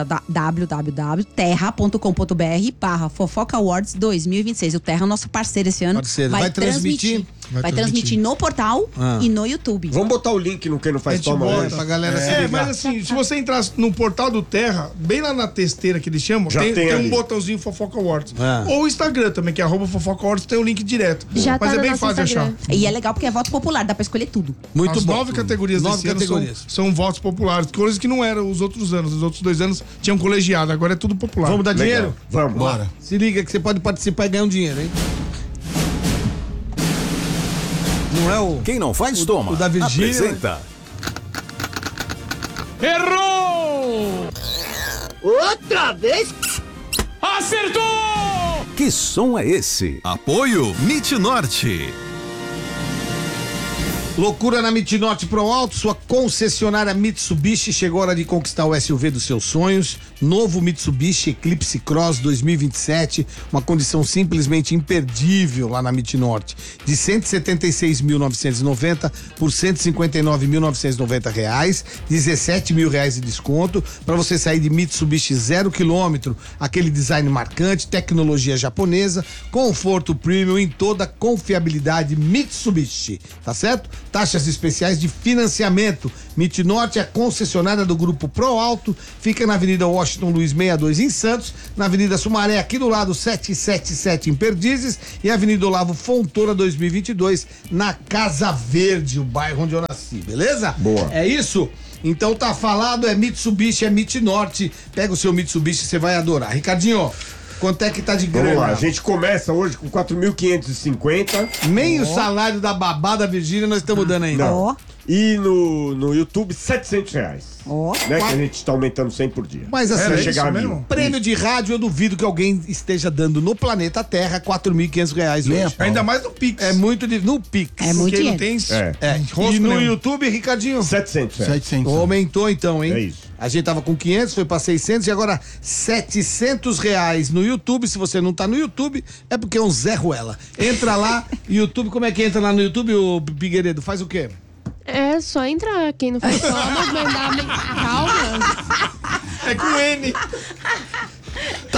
w ponto terra ponto com ponto b r barra Fofoca Awards dois mil e vinte e seis. O Terra é o nosso parceiro esse ano. Parceiro. Vai transmitir? Vai, Vai transmitir. transmitir no portal Ah. e no YouTube. Vamos botar o link no Quem Não Faz A gente Toma bota. hoje. Pra galera se É, ligar. mas assim, se você entrar no portal do Terra, bem lá na testeira que eles chamam, Já tem, tem tem um ali. botãozinho Fofoca Awards. Ah. Ou o Instagram também, que é arroba Fofoca Awards, tem o link direto. Já mas tá é no bem nosso fácil de achar. Instagram. E é legal porque é voto popular, dá pra escolher tudo. Muito As bom. nove categorias Nove desse ano categorias. São, são votos populares, coisas que não eram os outros anos. Os outros dois anos tinham colegiado, agora é tudo popular. Vamos dar Legal. dinheiro? Vamos. Bora. Se liga que você pode participar e ganhar um dinheiro, hein? Não é o. Quem não faz, toma. o da Virgínia. Apresenta. Outra vez? Que som é esse? Apoio Mit Norte. Loucura na Mitnorte Pro Alto, sua concessionária Mitsubishi. Chegou a hora de conquistar o S U V dos seus sonhos. Novo Mitsubishi Eclipse Cross dois mil e vinte e sete, uma condição simplesmente imperdível lá na Mitnorte. De cento e setenta e seis mil novecentos e noventa por cento e cinquenta e nove mil novecentos e noventa reais, dezessete mil reais de desconto para você sair de Mitsubishi zero quilômetro, aquele design marcante, tecnologia japonesa, conforto premium em toda confiabilidade Mitsubishi, tá certo? Taxas especiais de financiamento. Mitnorte é a concessionária do Grupo Pro Alto, fica na Avenida Washington Luiz sessenta e dois em Santos, na Avenida Sumaré aqui do lado setecentos e setenta e sete em Perdizes e Avenida Olavo Fontoura dois mil e vinte e dois na Casa Verde, o bairro onde eu nasci, beleza? Boa. É isso? Então tá falado, é Mitsubishi, é Mitnorte. Pega o seu Mitsubishi, você vai adorar. Ricardinho, quanto é que tá de grana? Vamos lá, a gente começa hoje com quatro mil quinhentos e cinquenta. Meio salário da babá da Virgínia nós estamos dando ainda. Não. Ó. E no, no YouTube, setecentos reais. Ó. Né, que a gente tá aumentando cem por dia. Mas assim, Era Vai isso chegar a mil. mesmo? prêmio de rádio, eu duvido que alguém esteja dando no planeta Terra quatro mil e quinhentos reais Nem a hoje. pau. Ainda mais no Pix. É muito de, no Pix. É muito Porque não dinheiro. tem É. É. rosto E no nenhum. YouTube, Ricardinho? setecentos reais. setecentos. Aumentou então, hein? É isso. A gente tava com quinhentos, foi pra seiscentos e agora setecentos reais no YouTube. Se você não tá no YouTube, é porque é um Zé Ruela. Entra lá, YouTube, como é que entra lá no YouTube, ô Figueiredo? Faz o quê? É só entrar. Quem não faz toma, mandar. Calma. É com N.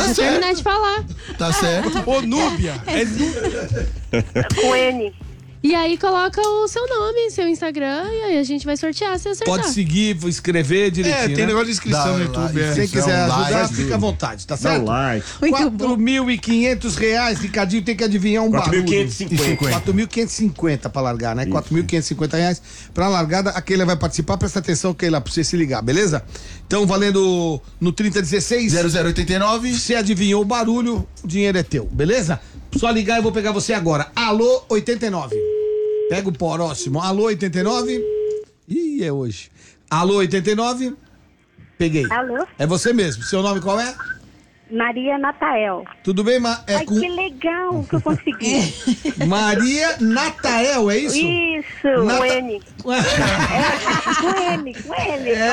Vou terminar de falar. Tá certo. Ô, Núbia. É Núbia. Com N. E aí coloca o seu nome, seu Instagram, e aí a gente vai sortear se acertar. Pode seguir, vou escrever direitinho. É, tem né? negócio de inscrição Dá no lá, YouTube. É. Se quem quiser Dá um ajudar, like. fica à vontade, tá Dá certo? um like. quatro mil e quinhentos reais, Ricardinho tem que adivinhar um quatro mil barulho. quinhentos e cinquenta. quatro mil quinhentos e cinquenta pra largar, né? quatro mil quinhentos e cinquenta reais pra largada. A Keila vai participar, presta atenção, Keila, pra você se ligar, beleza? Então, valendo no trinta dezesseis. zero zero oito nove. Você adivinhou o barulho, o dinheiro é teu, beleza? Só ligar e eu vou pegar você agora. Alô, oitenta e nove. Pega o próximo. Alô, oitenta e nove. Ih, é hoje. Alô, oitenta e nove. Peguei. Alô? É você mesmo. Seu nome qual é? Maria Natael. Tudo bem, Ma é Ai, com... que legal que eu consegui. Maria Natael, é isso? Isso, Nata- com N. É, com N, com N. É.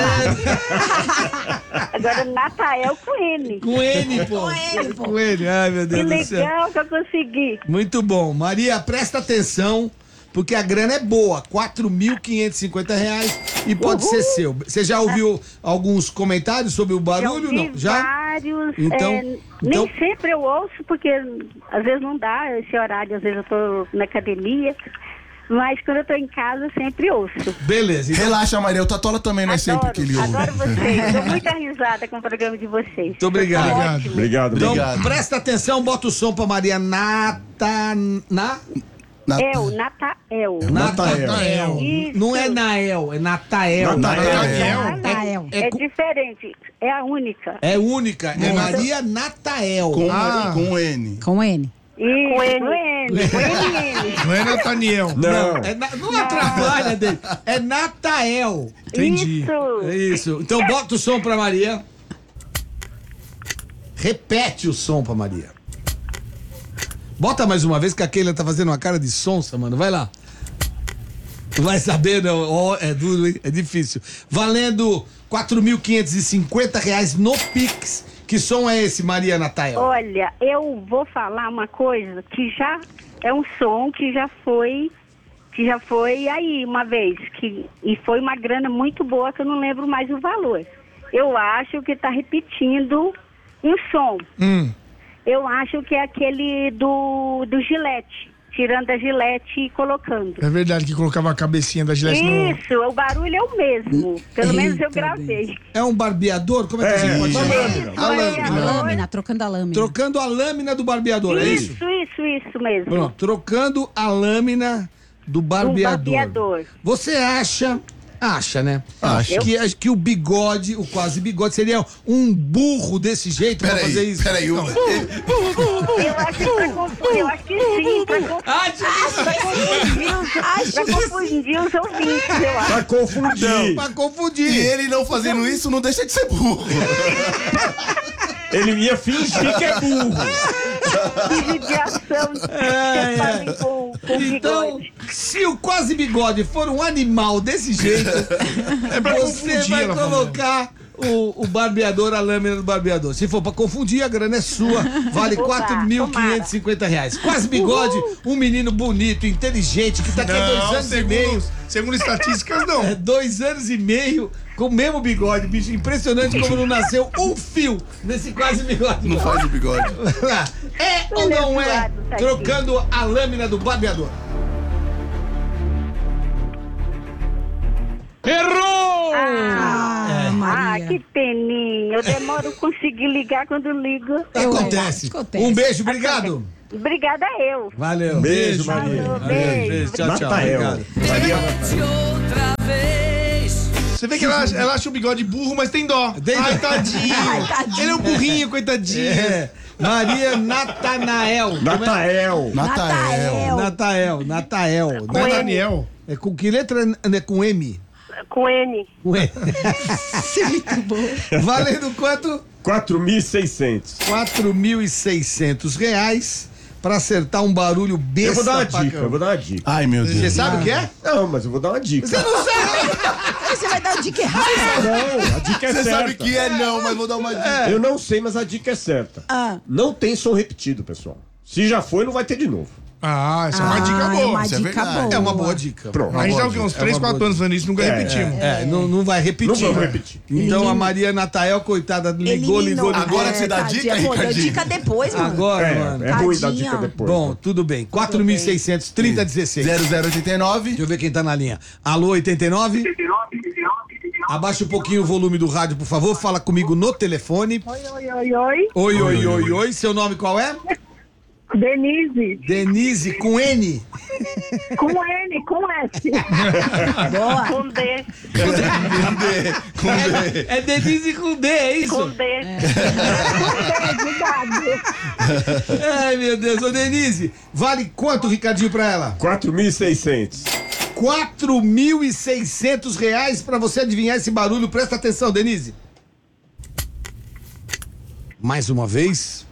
Agora Natael com N. Com N, pô. Com N, pô. Com N. Ai, meu Que Deus do céu. legal que eu consegui. Muito bom. Maria, presta atenção, porque a grana é boa. quatro mil quinhentos e cinquenta reais e pode Uhul. ser seu. Você já ouviu alguns comentários sobre o barulho? Já ouvi Não? Já? vários. Então- é, então- Nem sempre eu ouço, porque às vezes não dá esse horário, às vezes eu tô na academia. Mas quando eu tô em casa, eu sempre ouço. Beleza. Então, Relaxa, Maria. O Tatola também não é sempre que ele ouve. Adoro vocês. Dou muita risada com o programa de vocês. muito obrigado. Obrigado. Obrigado. Então, Obrigado. presta atenção, bota o som pra Maria Nata... Na... Na- El, Natael. Natael. Isso. Não é Nael, é Natael. Natael. Natael. É, É cu- diferente. É a única. é única, é Maria Natael. Com, Ah. com N. Com N. Isso, com N. Com N. Não é Nathaniel. Não. É na- não atrapalha dele. É Natael. Entendi. Isso. É isso. Então bota o som pra Maria. Repete o som pra Maria. Bota mais uma vez que a Keila tá fazendo uma cara de sonsa, mano. Vai lá. Vai saber, não. Ó, é duro, hein? É difícil. Valendo quatro mil quinhentos e cinquenta reais no Pix. Que som é esse, Maria Natael? Olha, eu vou falar uma coisa que já é um som que já foi, que já foi aí uma vez, que, e foi uma grana muito boa que eu não lembro mais o valor. Eu acho que tá repetindo um som. Hum. Eu acho que é aquele do, do Gillette, tirando a Gillette e colocando. É verdade que colocava a cabecinha da Gillette no... Isso, o barulho é o mesmo. Pelo menos eu gravei. É um barbeador? Como é que a gente pode uma chamar? lâmina. A lâmina. A lâmina, trocando a lâmina. Trocando a lâmina do barbeador, é isso? Isso, isso, isso mesmo. Pronto, trocando a lâmina do barbeador. barbeador. Você acha, acha, né? Acho. Que, acho que o bigode, o quase bigode, seria um burro desse jeito pra fazer Peraí, isso? peraí. o- Eu acho que pra confundir, eu acho que sim, pra confundir, Ah, pra confundir os ouvintes, eu acho. Pra confundir. pra E confundir. ele não fazendo isso não deixa de ser burro. Ele ia fingir que é burro. Judiação É, que fazem com, com Então, bigode. se o quase bigode for um animal desse jeito, É pra você confundir, vai ela falou. colocar o, o barbeador, a lâmina do barbeador. Se for pra confundir, a grana é sua. Vale Opa, quatro mil quinhentos e cinquenta reais. Quase bigode, um menino bonito, inteligente, que tá aqui há dois Não, anos e meio. segundo, segundo estatísticas, não. É, dois anos e meio com o mesmo bigode, bicho. Impressionante como não nasceu um fio nesse quase bigode. Não faz o bigode. É ou não é trocando a lâmina do barbeador? Ah, Ah, Maria. que peninha. Eu demoro a conseguir ligar quando ligo. Acontece. Acontece. Um beijo, obrigado. Obrigada eu. Valeu. Beijo, Maria. Falou, Beijo, beijo. Tchau, tchau. Natael. Obrigado. Você vê que ela acha, ela acha o bigode burro, mas tem dó. Tem dó. Ai, tadinho. Ai, tadinho. Ele é um burrinho, coitadinho. É. Maria Natanael. Natael. Natael. Natael, Natael. Não é Daniel? É com que letra é com M? Com N. Com M. Valendo quanto? quatro mil e seiscentos. quatro mil e seiscentos reais pra acertar um barulho besta. Eu vou dar uma pra dica, caramba. eu vou dar uma dica. Ai, meu Você Deus. sabe o que é? Não, mas eu vou dar uma dica. Você vai dar dica errada. Não, a dica é Você certa. sabe que é não, mas vou dar uma dica. Eu não sei, mas a dica é certa. Ah. Não tem som repetido, pessoal. Se já foi, não vai ter de novo. Ah, essa é uma Ah, dica é boa. uma isso é dica verdade. boa. É uma boa dica. Pronto. A gente já há uns três, quatro anos fazendo isso, nunca repetimos. É, não, não vai repetir. Não vamos né? repetir. Então a Maria Natael, coitada, ligou, ligou, Eliminou. ligou. Agora que você dá tadinha, dica, pô, deu Ricardinho. dica depois, mano. Agora, É, mano. é ruim dar Tadinha. dica depois. Bom, tudo bem. quatro mil e seiscentos, trinta dezesseis. zero zero oitenta e nove. Deixa eu ver quem tá na linha. Alô, oitenta e nove? Abaixa um pouquinho o volume do rádio, por favor. Fala comigo no telefone. Oi, oi, oi, oi. Oi, oi, oi, oi. Seu nome qual é? Denise. Denise, com N. Com N, com S. Boa. Com D. Com D. É Denise com D, é isso? Com D. Com D, de dado. Ai, meu Deus. Ô, Denise, vale quanto, Ricardinho, pra ela? quatro mil e seiscentos. quatro mil e seiscentos reais pra você adivinhar esse barulho. Presta atenção, Denise. Mais uma vez.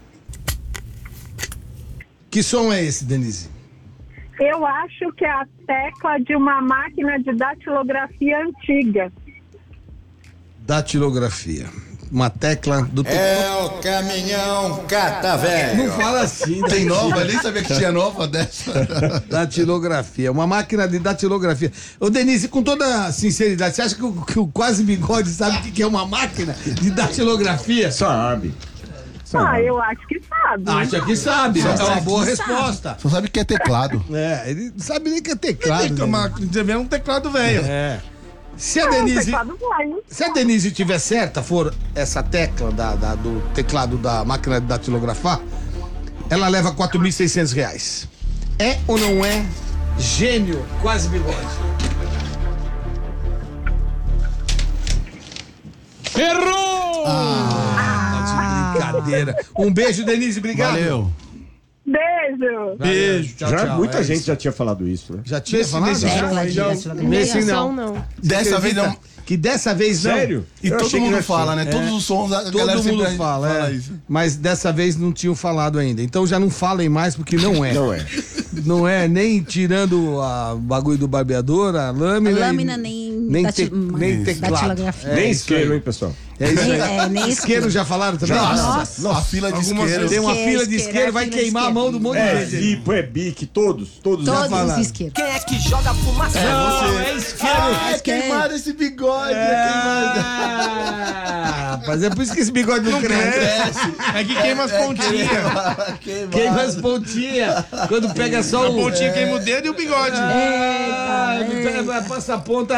Que som é esse, Denise? Eu acho que é a tecla de uma máquina de datilografia antiga. Datilografia. Uma tecla do... É o caminhão cata velho. Não fala assim, né? Tem nova? Eu nem sabia que tinha nova dessa. Datilografia, uma máquina de datilografia. Ô, Denise, com toda sinceridade, você acha que o, que o Quase Bigode sabe o que que é uma máquina de datilografia? Sabe. Ah, eu acho que sabe. Acha que sabe, é uma boa resposta. Só sabe que é teclado. É, ele não sabe nem que é teclado. Tem que tomar, é um teclado velho. É. Se a Ah, o Denise, teclado vai, hein? se a Denise tiver certa, for essa tecla da, da- do teclado da máquina de datilografar, ela leva quatro mil e seiscentos reais. É ou não é gênio Quase Bigode? Errou! Ah, tá de brincadeira. Um beijo, Denise, obrigado. Valeu. Beijo. Beijo, tchau, Já, tchau. muita É gente isso. já tinha falado isso, né? Já tinha Nesse- falado? nesse Tecla som aí de já- datilografia. Nesse Meia não. som, não. Dessa vez não. Que dessa vez não. Sério? E Eu todo achei que mundo já fala, tinha. né? Todos os sons, a galera Todo mundo sempre fala, é. isso. Mas dessa vez não tinham falado ainda. Então já não falem mais, porque não é. Não é. Não é nem tirando a- o bagulho do barbeador, a lâmina. A lâmina e- nem nem, dati- te, nem Isso. teclado. datilografia. É Nem isso aí. isqueiro, hein, pessoal? É isso aí. Nem- é, nem isqueiro isqueiro. já falaram também? Nossa. A fila de Algumas isqueiro. Tem uma Isqueiro, fila de isqueiro, isqueiro, é vai fila de queimar a isqueiro. mão do monte É, de gente. Zipo, é Bic, todos. Todos já Todos falaram. os isqueiros. Quem é que joga fumaça? Não, é isqueiro. Ah, é Isqueiro. queimado esse bigode. É queimado. Ah, rapaz, é por isso que esse bigode não, cresce. Cresce. É que queima as pontinhas. Queimado. Queima as pontinhas. Quando pega só A o... pontinha queima o dedo e o bigode. Ah, pega- passa a ponta.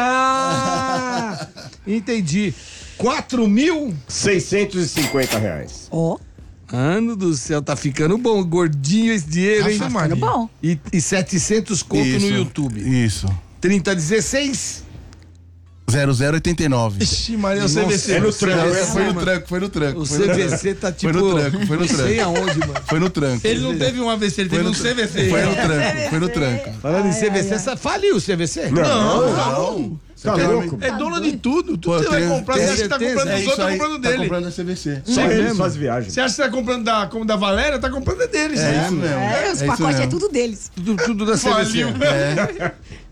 Ah, entendi. quatro mil? seiscentos e cinquenta reais. Ó, Ano do céu, tá ficando bom. Gordinho esse dinheiro, hein? Ave Maria. bom. E, e setecentos conto Isso, no YouTube. Isso. trinta dezesseis. zero zero oitenta e nove. Ixi, Maria, o C V C. É no tranco. Não, é foi no assim, tranco, foi no tranco. O foi no C V tranco. C tá tipo... Foi no tranco, foi no Não sei tranco. aonde, mano. Foi no tranco. Ele não teve um A V C, ele teve Foi um no- C V C. Foi no tranco, foi no tranco. Falando em C V C, essa- faliu o C V C? Não, Não. Tá louco? É dono de tudo. Tudo Pô, que você vai tem- comprar, tem você acha que tá certeza? comprando É dos isso outros, tá aí. comprando Tá dele. comprando a C V C. Só É eles mesmo? fazem viagem. Você acha que tá comprando da, como da Valéria, tá comprando é deles. É isso mesmo. é, os É isso pacotes é mesmo. tudo deles. Tudo, tudo da C V C. Faliu. É,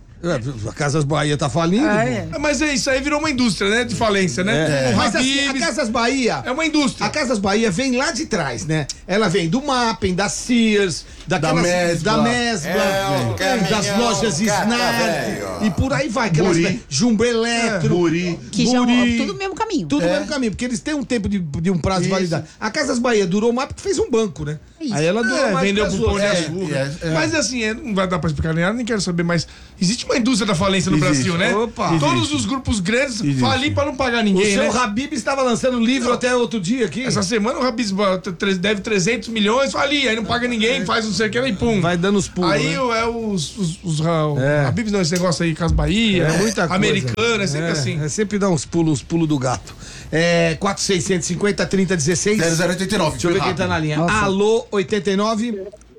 a Casas Bahia tá falindo. Ah, pô. é. Mas é isso aí virou uma indústria, né? De falência, né? O Mas assim, a Habib's Casas Bahia... é uma indústria. A Casas Bahia vem lá de trás, né? Ela vem do Mapping, da Sears, daquelas, Mesbla. da Mesbla, É, o é, das caminhão lojas cata Snap velho. e por aí vai. Aquelas Buri. Jumbo Eletro, Buri. Que já Buri, tudo no mesmo caminho. tudo no mesmo caminho, porque eles têm um tempo de, de um prazo de Isso. validade. A Casas Bahia durou mais porque fez um banco, né? Isso. Aí ela durou É, mais vendeu que as pro Pão de outras. Açúcar. é, é. Mas assim, é, não vai dar pra explicar nem nada, nem quero saber, mas existe uma indústria da falência no Existe. Brasil, né? Opa. Todos os grupos grandes Existe. falim pra não pagar O ninguém, seu né? Habib estava lançando livro até outro dia aqui. Essa semana o Habib's deve trezentos milhões, falir, aí não paga ninguém, faz não sei o que, e pum. Vai dando os pulos, Aí né? o- é os, os, os, os É. Habib's não, esse negócio aí, Casa Bahia, É muita coisa. Americana, é sempre é, assim. É sempre dar uns pulos, uns pulos do gato. É quatro seiscentos e cinquenta, trinta dezesseis. zero zero oitenta e nove. Deixa eu ver quem tá na linha. Alô, oitenta e nove.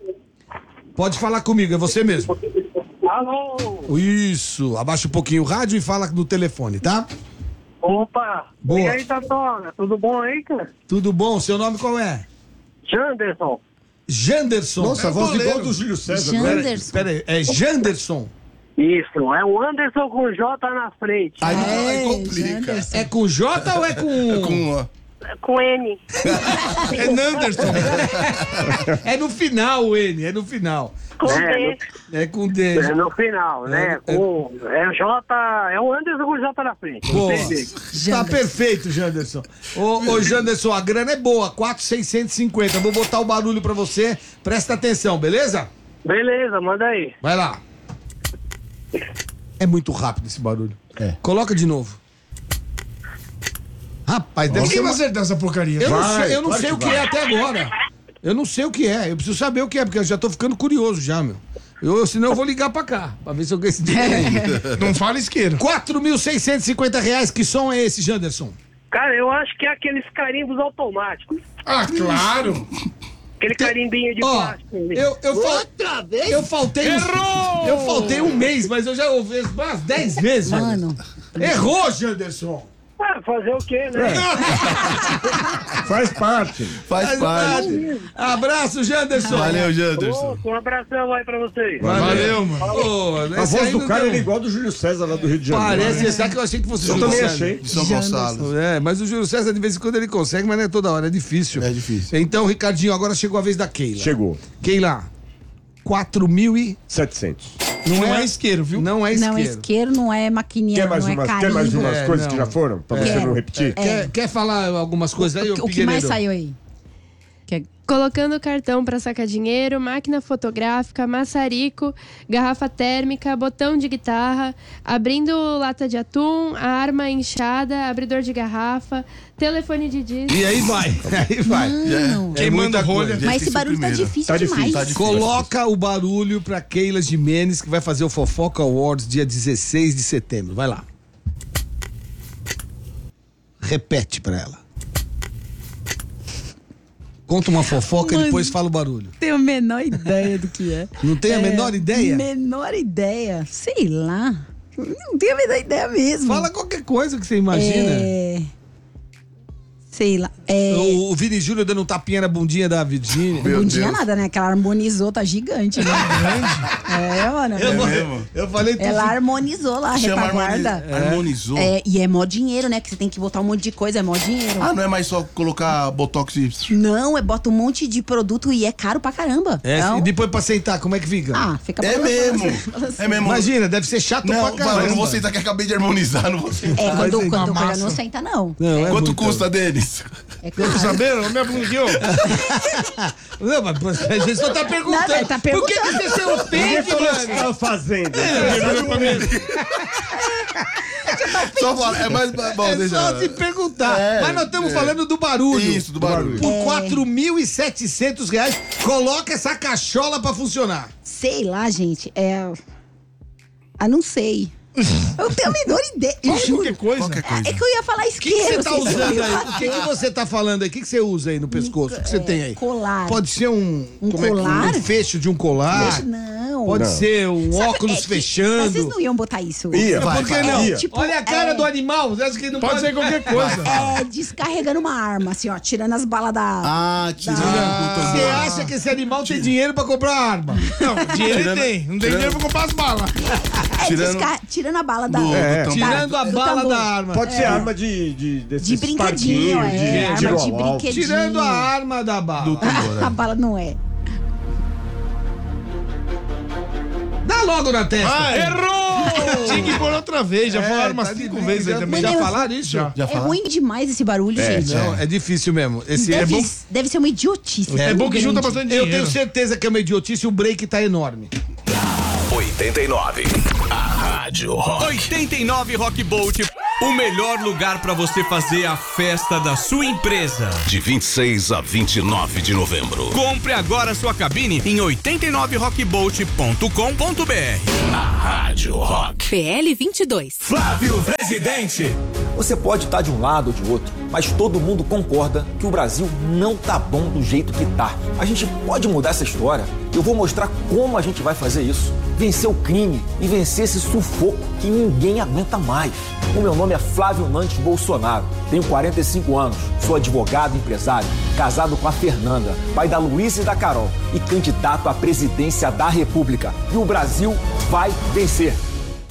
Pode falar comigo, é você mesmo. Alô? Isso, abaixa um pouquinho o rádio e fala no telefone, tá? Opa! Boa. E aí, Tatona? Tudo bom aí, cara? Tudo bom? Seu nome qual é? Janderson. Janderson. Nossa, a voz goleiro. igual do Júlio César. né? Janderson. Pera aí, é Janderson. Isso, é o Anderson com J na frente. Aí, aí É, complica. Janderson. É com J ou é com... Com, ó, Com N. É Nanderson. É no final, o N, é no final. Com né? D. É com D. No, no final, né? É, é. Com, é o J, é o Anderson com o J na frente. Boa. Não tem jeito. Tá perfeito, Janderson. Ô, ô, Janderson, a grana é boa, quatro mil seiscentos e cinquenta. Vou botar o barulho pra você, presta atenção, beleza? Beleza, manda aí. Vai lá. É muito rápido esse barulho. É. Coloca de novo. Rapaz, deve Ninguém ser vai uma... acertar essa porcaria. Eu não Vai, sei, eu não claro sei que o que vai. é até agora. Eu não sei o que é. Eu preciso saber o que é, porque eu já tô ficando curioso já, meu. Eu, senão eu vou ligar pra cá, pra ver se eu ganho esse dinheiro aí. Não fala isqueiro. quatro mil seiscentos e cinquenta reais, que som é esse, Janderson? Cara, eu acho que é aqueles carimbos automáticos. Ah, claro. Aquele carimbinho de Ó, plástico. ali. eu, eu, fal- Outra vez? eu faltei um, eu faltei um mês, mas eu já ouvi umas dez vezes. Mano. Errou, Janderson. Ah, fazer o quê, né? Faz parte. Faz parte. Abraço, Janderson. Valeu, Janderson. Ô, um abração aí pra vocês. Valeu, mano. Ô, A esse voz aí do não cara deu- era igual do Júlio César lá do Rio de Janeiro. Parece, sabe que eu achei que fosse Eu Júlio também César. achei. De São Gonçalo. É, mas o Júlio César de vez em quando ele consegue, mas não é toda hora, é difícil. É difícil. Então, Ricardinho, agora chegou a vez da Keila. Chegou. Keila, quatro mil e... setecentos. Não é isqueiro, viu? Não é isqueiro. Não é isqueiro, não é maquininha, Quer mais não é umas, carimbo. quer mais umas É, coisas não. que já foram? Pra você Quero. não repetir? Quer, quer falar algumas coisas aí, ô O, o que mais Figueiredo? saiu aí? Que é- Colocando cartão para sacar dinheiro, máquina fotográfica, maçarico, garrafa térmica, botão de guitarra, abrindo lata de atum, arma inchada, abridor de garrafa, telefone de disco. E aí vai, aí vai. Não. É muita rolha. Mas esse barulho tá difícil Tá difícil, demais. tá difícil. Coloca o barulho pra Keila Jimenez, que vai fazer o Fofoca Awards dia dezesseis de setembro. Vai lá. Repete pra ela. Conta uma fofoca e Mano. depois fala o barulho. Tenho a menor ideia do que é. Não tem a menor ideia? Menor ideia. Sei lá. Não tenho a menor ideia mesmo. Fala qualquer coisa que você imagina. É... Sei lá. É... O, o Vini Júnior dando um tapinha na bundinha da Virgínia. Meu Bom dia Deus. nada, né? Que ela harmonizou, tá gigante, né? É, mano. Eu, É mesmo? eu falei tudo. Ela harmonizou lá, a Chama retaguarda. harmoni- harmonizou. É, e é mó dinheiro, né? Que você tem que botar um monte de coisa, é mó dinheiro. Ah, não é mais só colocar botox e... Não, é bota um monte de produto e é caro pra caramba. É, Então- e depois pra sentar, como é que fica? Ah, fica É balançando, mesmo. balançando. É mesmo. Imagina, deve ser chato Não, pra vai, caramba. eu não vou sentar que acabei de harmonizar, não vou sentar. É, quando, Mas quando a o cara massa- não senta, não. Não, é Quanto muito. custa, Denis? É caro. Tô sabendo? Minha bunda aqui, ó. Não, mas a gente só tá perguntando. Nada, tá Por que, que perguntando. você se ofende, Falou que mano? tava fazendo. Só fala, é mais... Bom, É deixa... só se perguntar. É, Mas nós estamos é. falando do barulho. Isso, do barulho. Por quatro mil e setecentos reais, coloca essa cachola pra funcionar. Sei lá, gente. É. Ah, não sei. Eu tenho a menor ideia. Eu juro. Qualquer coisa. Qualquer coisa. É que eu ia falar O que que isqueiro. você tá vocês usando não aí? iam O que, que falar. você tá falando aí? O que, que você usa aí no pescoço? O que você tem aí? Colar. Pode ser um... Um como é que- colar? um fecho de um colar. Não. Pode Não. ser um Sabe, óculos é que- fechando. Mas vocês não iam botar isso. Ia, Por vai, que vai, não? ia. Tipo, Olha a cara é- do animal. Você acha que não Pode ser qualquer coisa. É descarregando uma arma, assim, ó, tirando as balas da. Ah, tirando Ah. do Você tambor. acha que esse animal tem dinheiro pra comprar arma? Não, dinheiro ele tem. Não tem dinheiro pra comprar as balas. É, tirando- desca- tirando a bala da. do- do da- tambor. Tirando a do bala tambor. da arma. Pode ser arma de, de, desses De brinquedinho, parquinhos, é, de arma tiro de ao alvo. brinquedinho. Tirando a arma da bala. Do tambor, A é. bala não é. Dá logo na testa. Ai. Errou! Tinha que pôr outra vez. Já É, falaram umas tá cinco de- vezes aí já- também. Já Menino, falaram isso? Já. Já É falaram? ruim demais esse barulho, gente. Não, é difícil mesmo. Esse Deve, é bom. deve ser uma idiotice. É bom que junta grande. bastante Eu dinheiro. tenho certeza que é uma idiotice e o break tá enorme. oitenta e nove. A Rádio Rock. oitenta e nove Rock Bolt. O melhor lugar para você fazer a festa da sua empresa. De vinte e seis a vinte e nove de novembro. Compre agora sua cabine em oitenta e nove rock bolt ponto com ponto b r. A Rádio Rock. P L vinte e dois. Flávio Presidente. Você pode estar de um lado ou de outro, mas todo mundo concorda que o Brasil não tá bom do jeito que tá. A gente pode mudar essa história. Eu vou mostrar como a gente vai fazer isso. Vencer o crime e vencer esse sufoco que ninguém aguenta mais. O meu nome é Flávio Nantes Bolsonaro. Tenho quarenta e cinco anos, sou advogado e empresário, casado com a Fernanda, pai da Luísa e da Carol e candidato à presidência da República. E o Brasil vai vencer.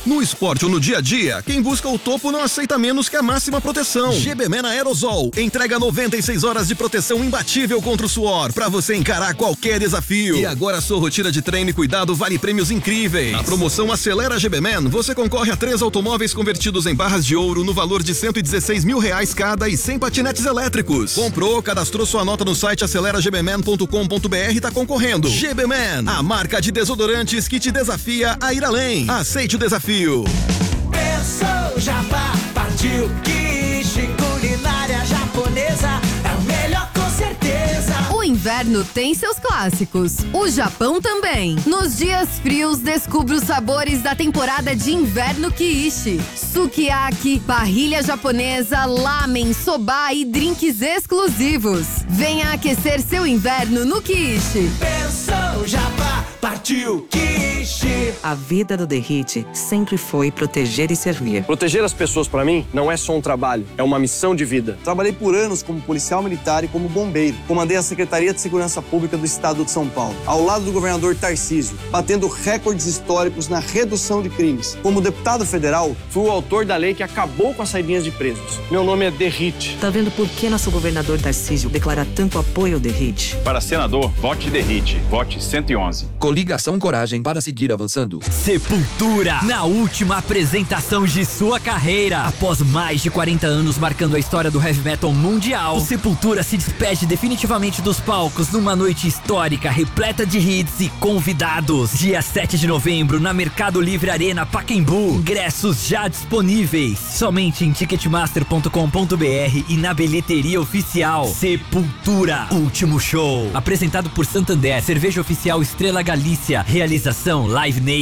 No esporte ou no dia a dia, quem busca o topo não aceita menos que a máxima proteção. G B Man Aerosol entrega noventa e seis horas de proteção imbatível contra o suor, pra você encarar qualquer desafio. E agora a sua rotina de treino e cuidado vale prêmios incríveis. Na promoção Acelera G B Man, você concorre a três automóveis convertidos em barras de ouro no valor de cento e dezesseis mil reais cada e sem patinetes elétricos. Comprou, cadastrou sua nota no site acelera g b man ponto com ponto b r e tá concorrendo. G B Man, a marca de desodorantes que te desafia a ir além. Aceite o desafio. Pensou, Jabá, partiu, quiche, culinária japonesa, é o melhor com certeza. O inverno tem seus clássicos, o Japão também. Nos dias frios, descubra os sabores da temporada de inverno Kiishi. Sukiyaki, parrilha japonesa, lamen, soba e drinks exclusivos. Venha aquecer seu inverno no Kiishi. Pensou, Jabá, partiu, quiche. A vida do Derrite sempre foi proteger e servir. Proteger as pessoas, pra mim, não é só um trabalho, é uma missão de vida. Trabalhei por anos como policial militar e como bombeiro. Comandei a Secretaria de Segurança Pública do Estado de São Paulo, ao lado do governador Tarcísio, batendo recordes históricos na redução de crimes. Como deputado federal, fui o autor da lei que acabou com as saidinhas de presos. Meu nome é Derrite. Tá vendo por que nosso governador Tarcísio declara tanto apoio ao Derrite? Para senador, vote Derrite. Vote cento e onze. Coligação Coragem para seguir avançando. Sepultura, na última apresentação de sua carreira. Após mais de quarenta anos marcando a história do heavy metal mundial, o Sepultura se despede definitivamente dos palcos numa noite histórica, repleta de hits e convidados. Dia sete de novembro, na Mercado Livre Arena Pacaembu. Ingressos já disponíveis. Somente em ticketmaster ponto com ponto b r e na bilheteria oficial. Sepultura, último show. Apresentado por Santander, cerveja oficial Estrela Galícia. Realização Live Nation.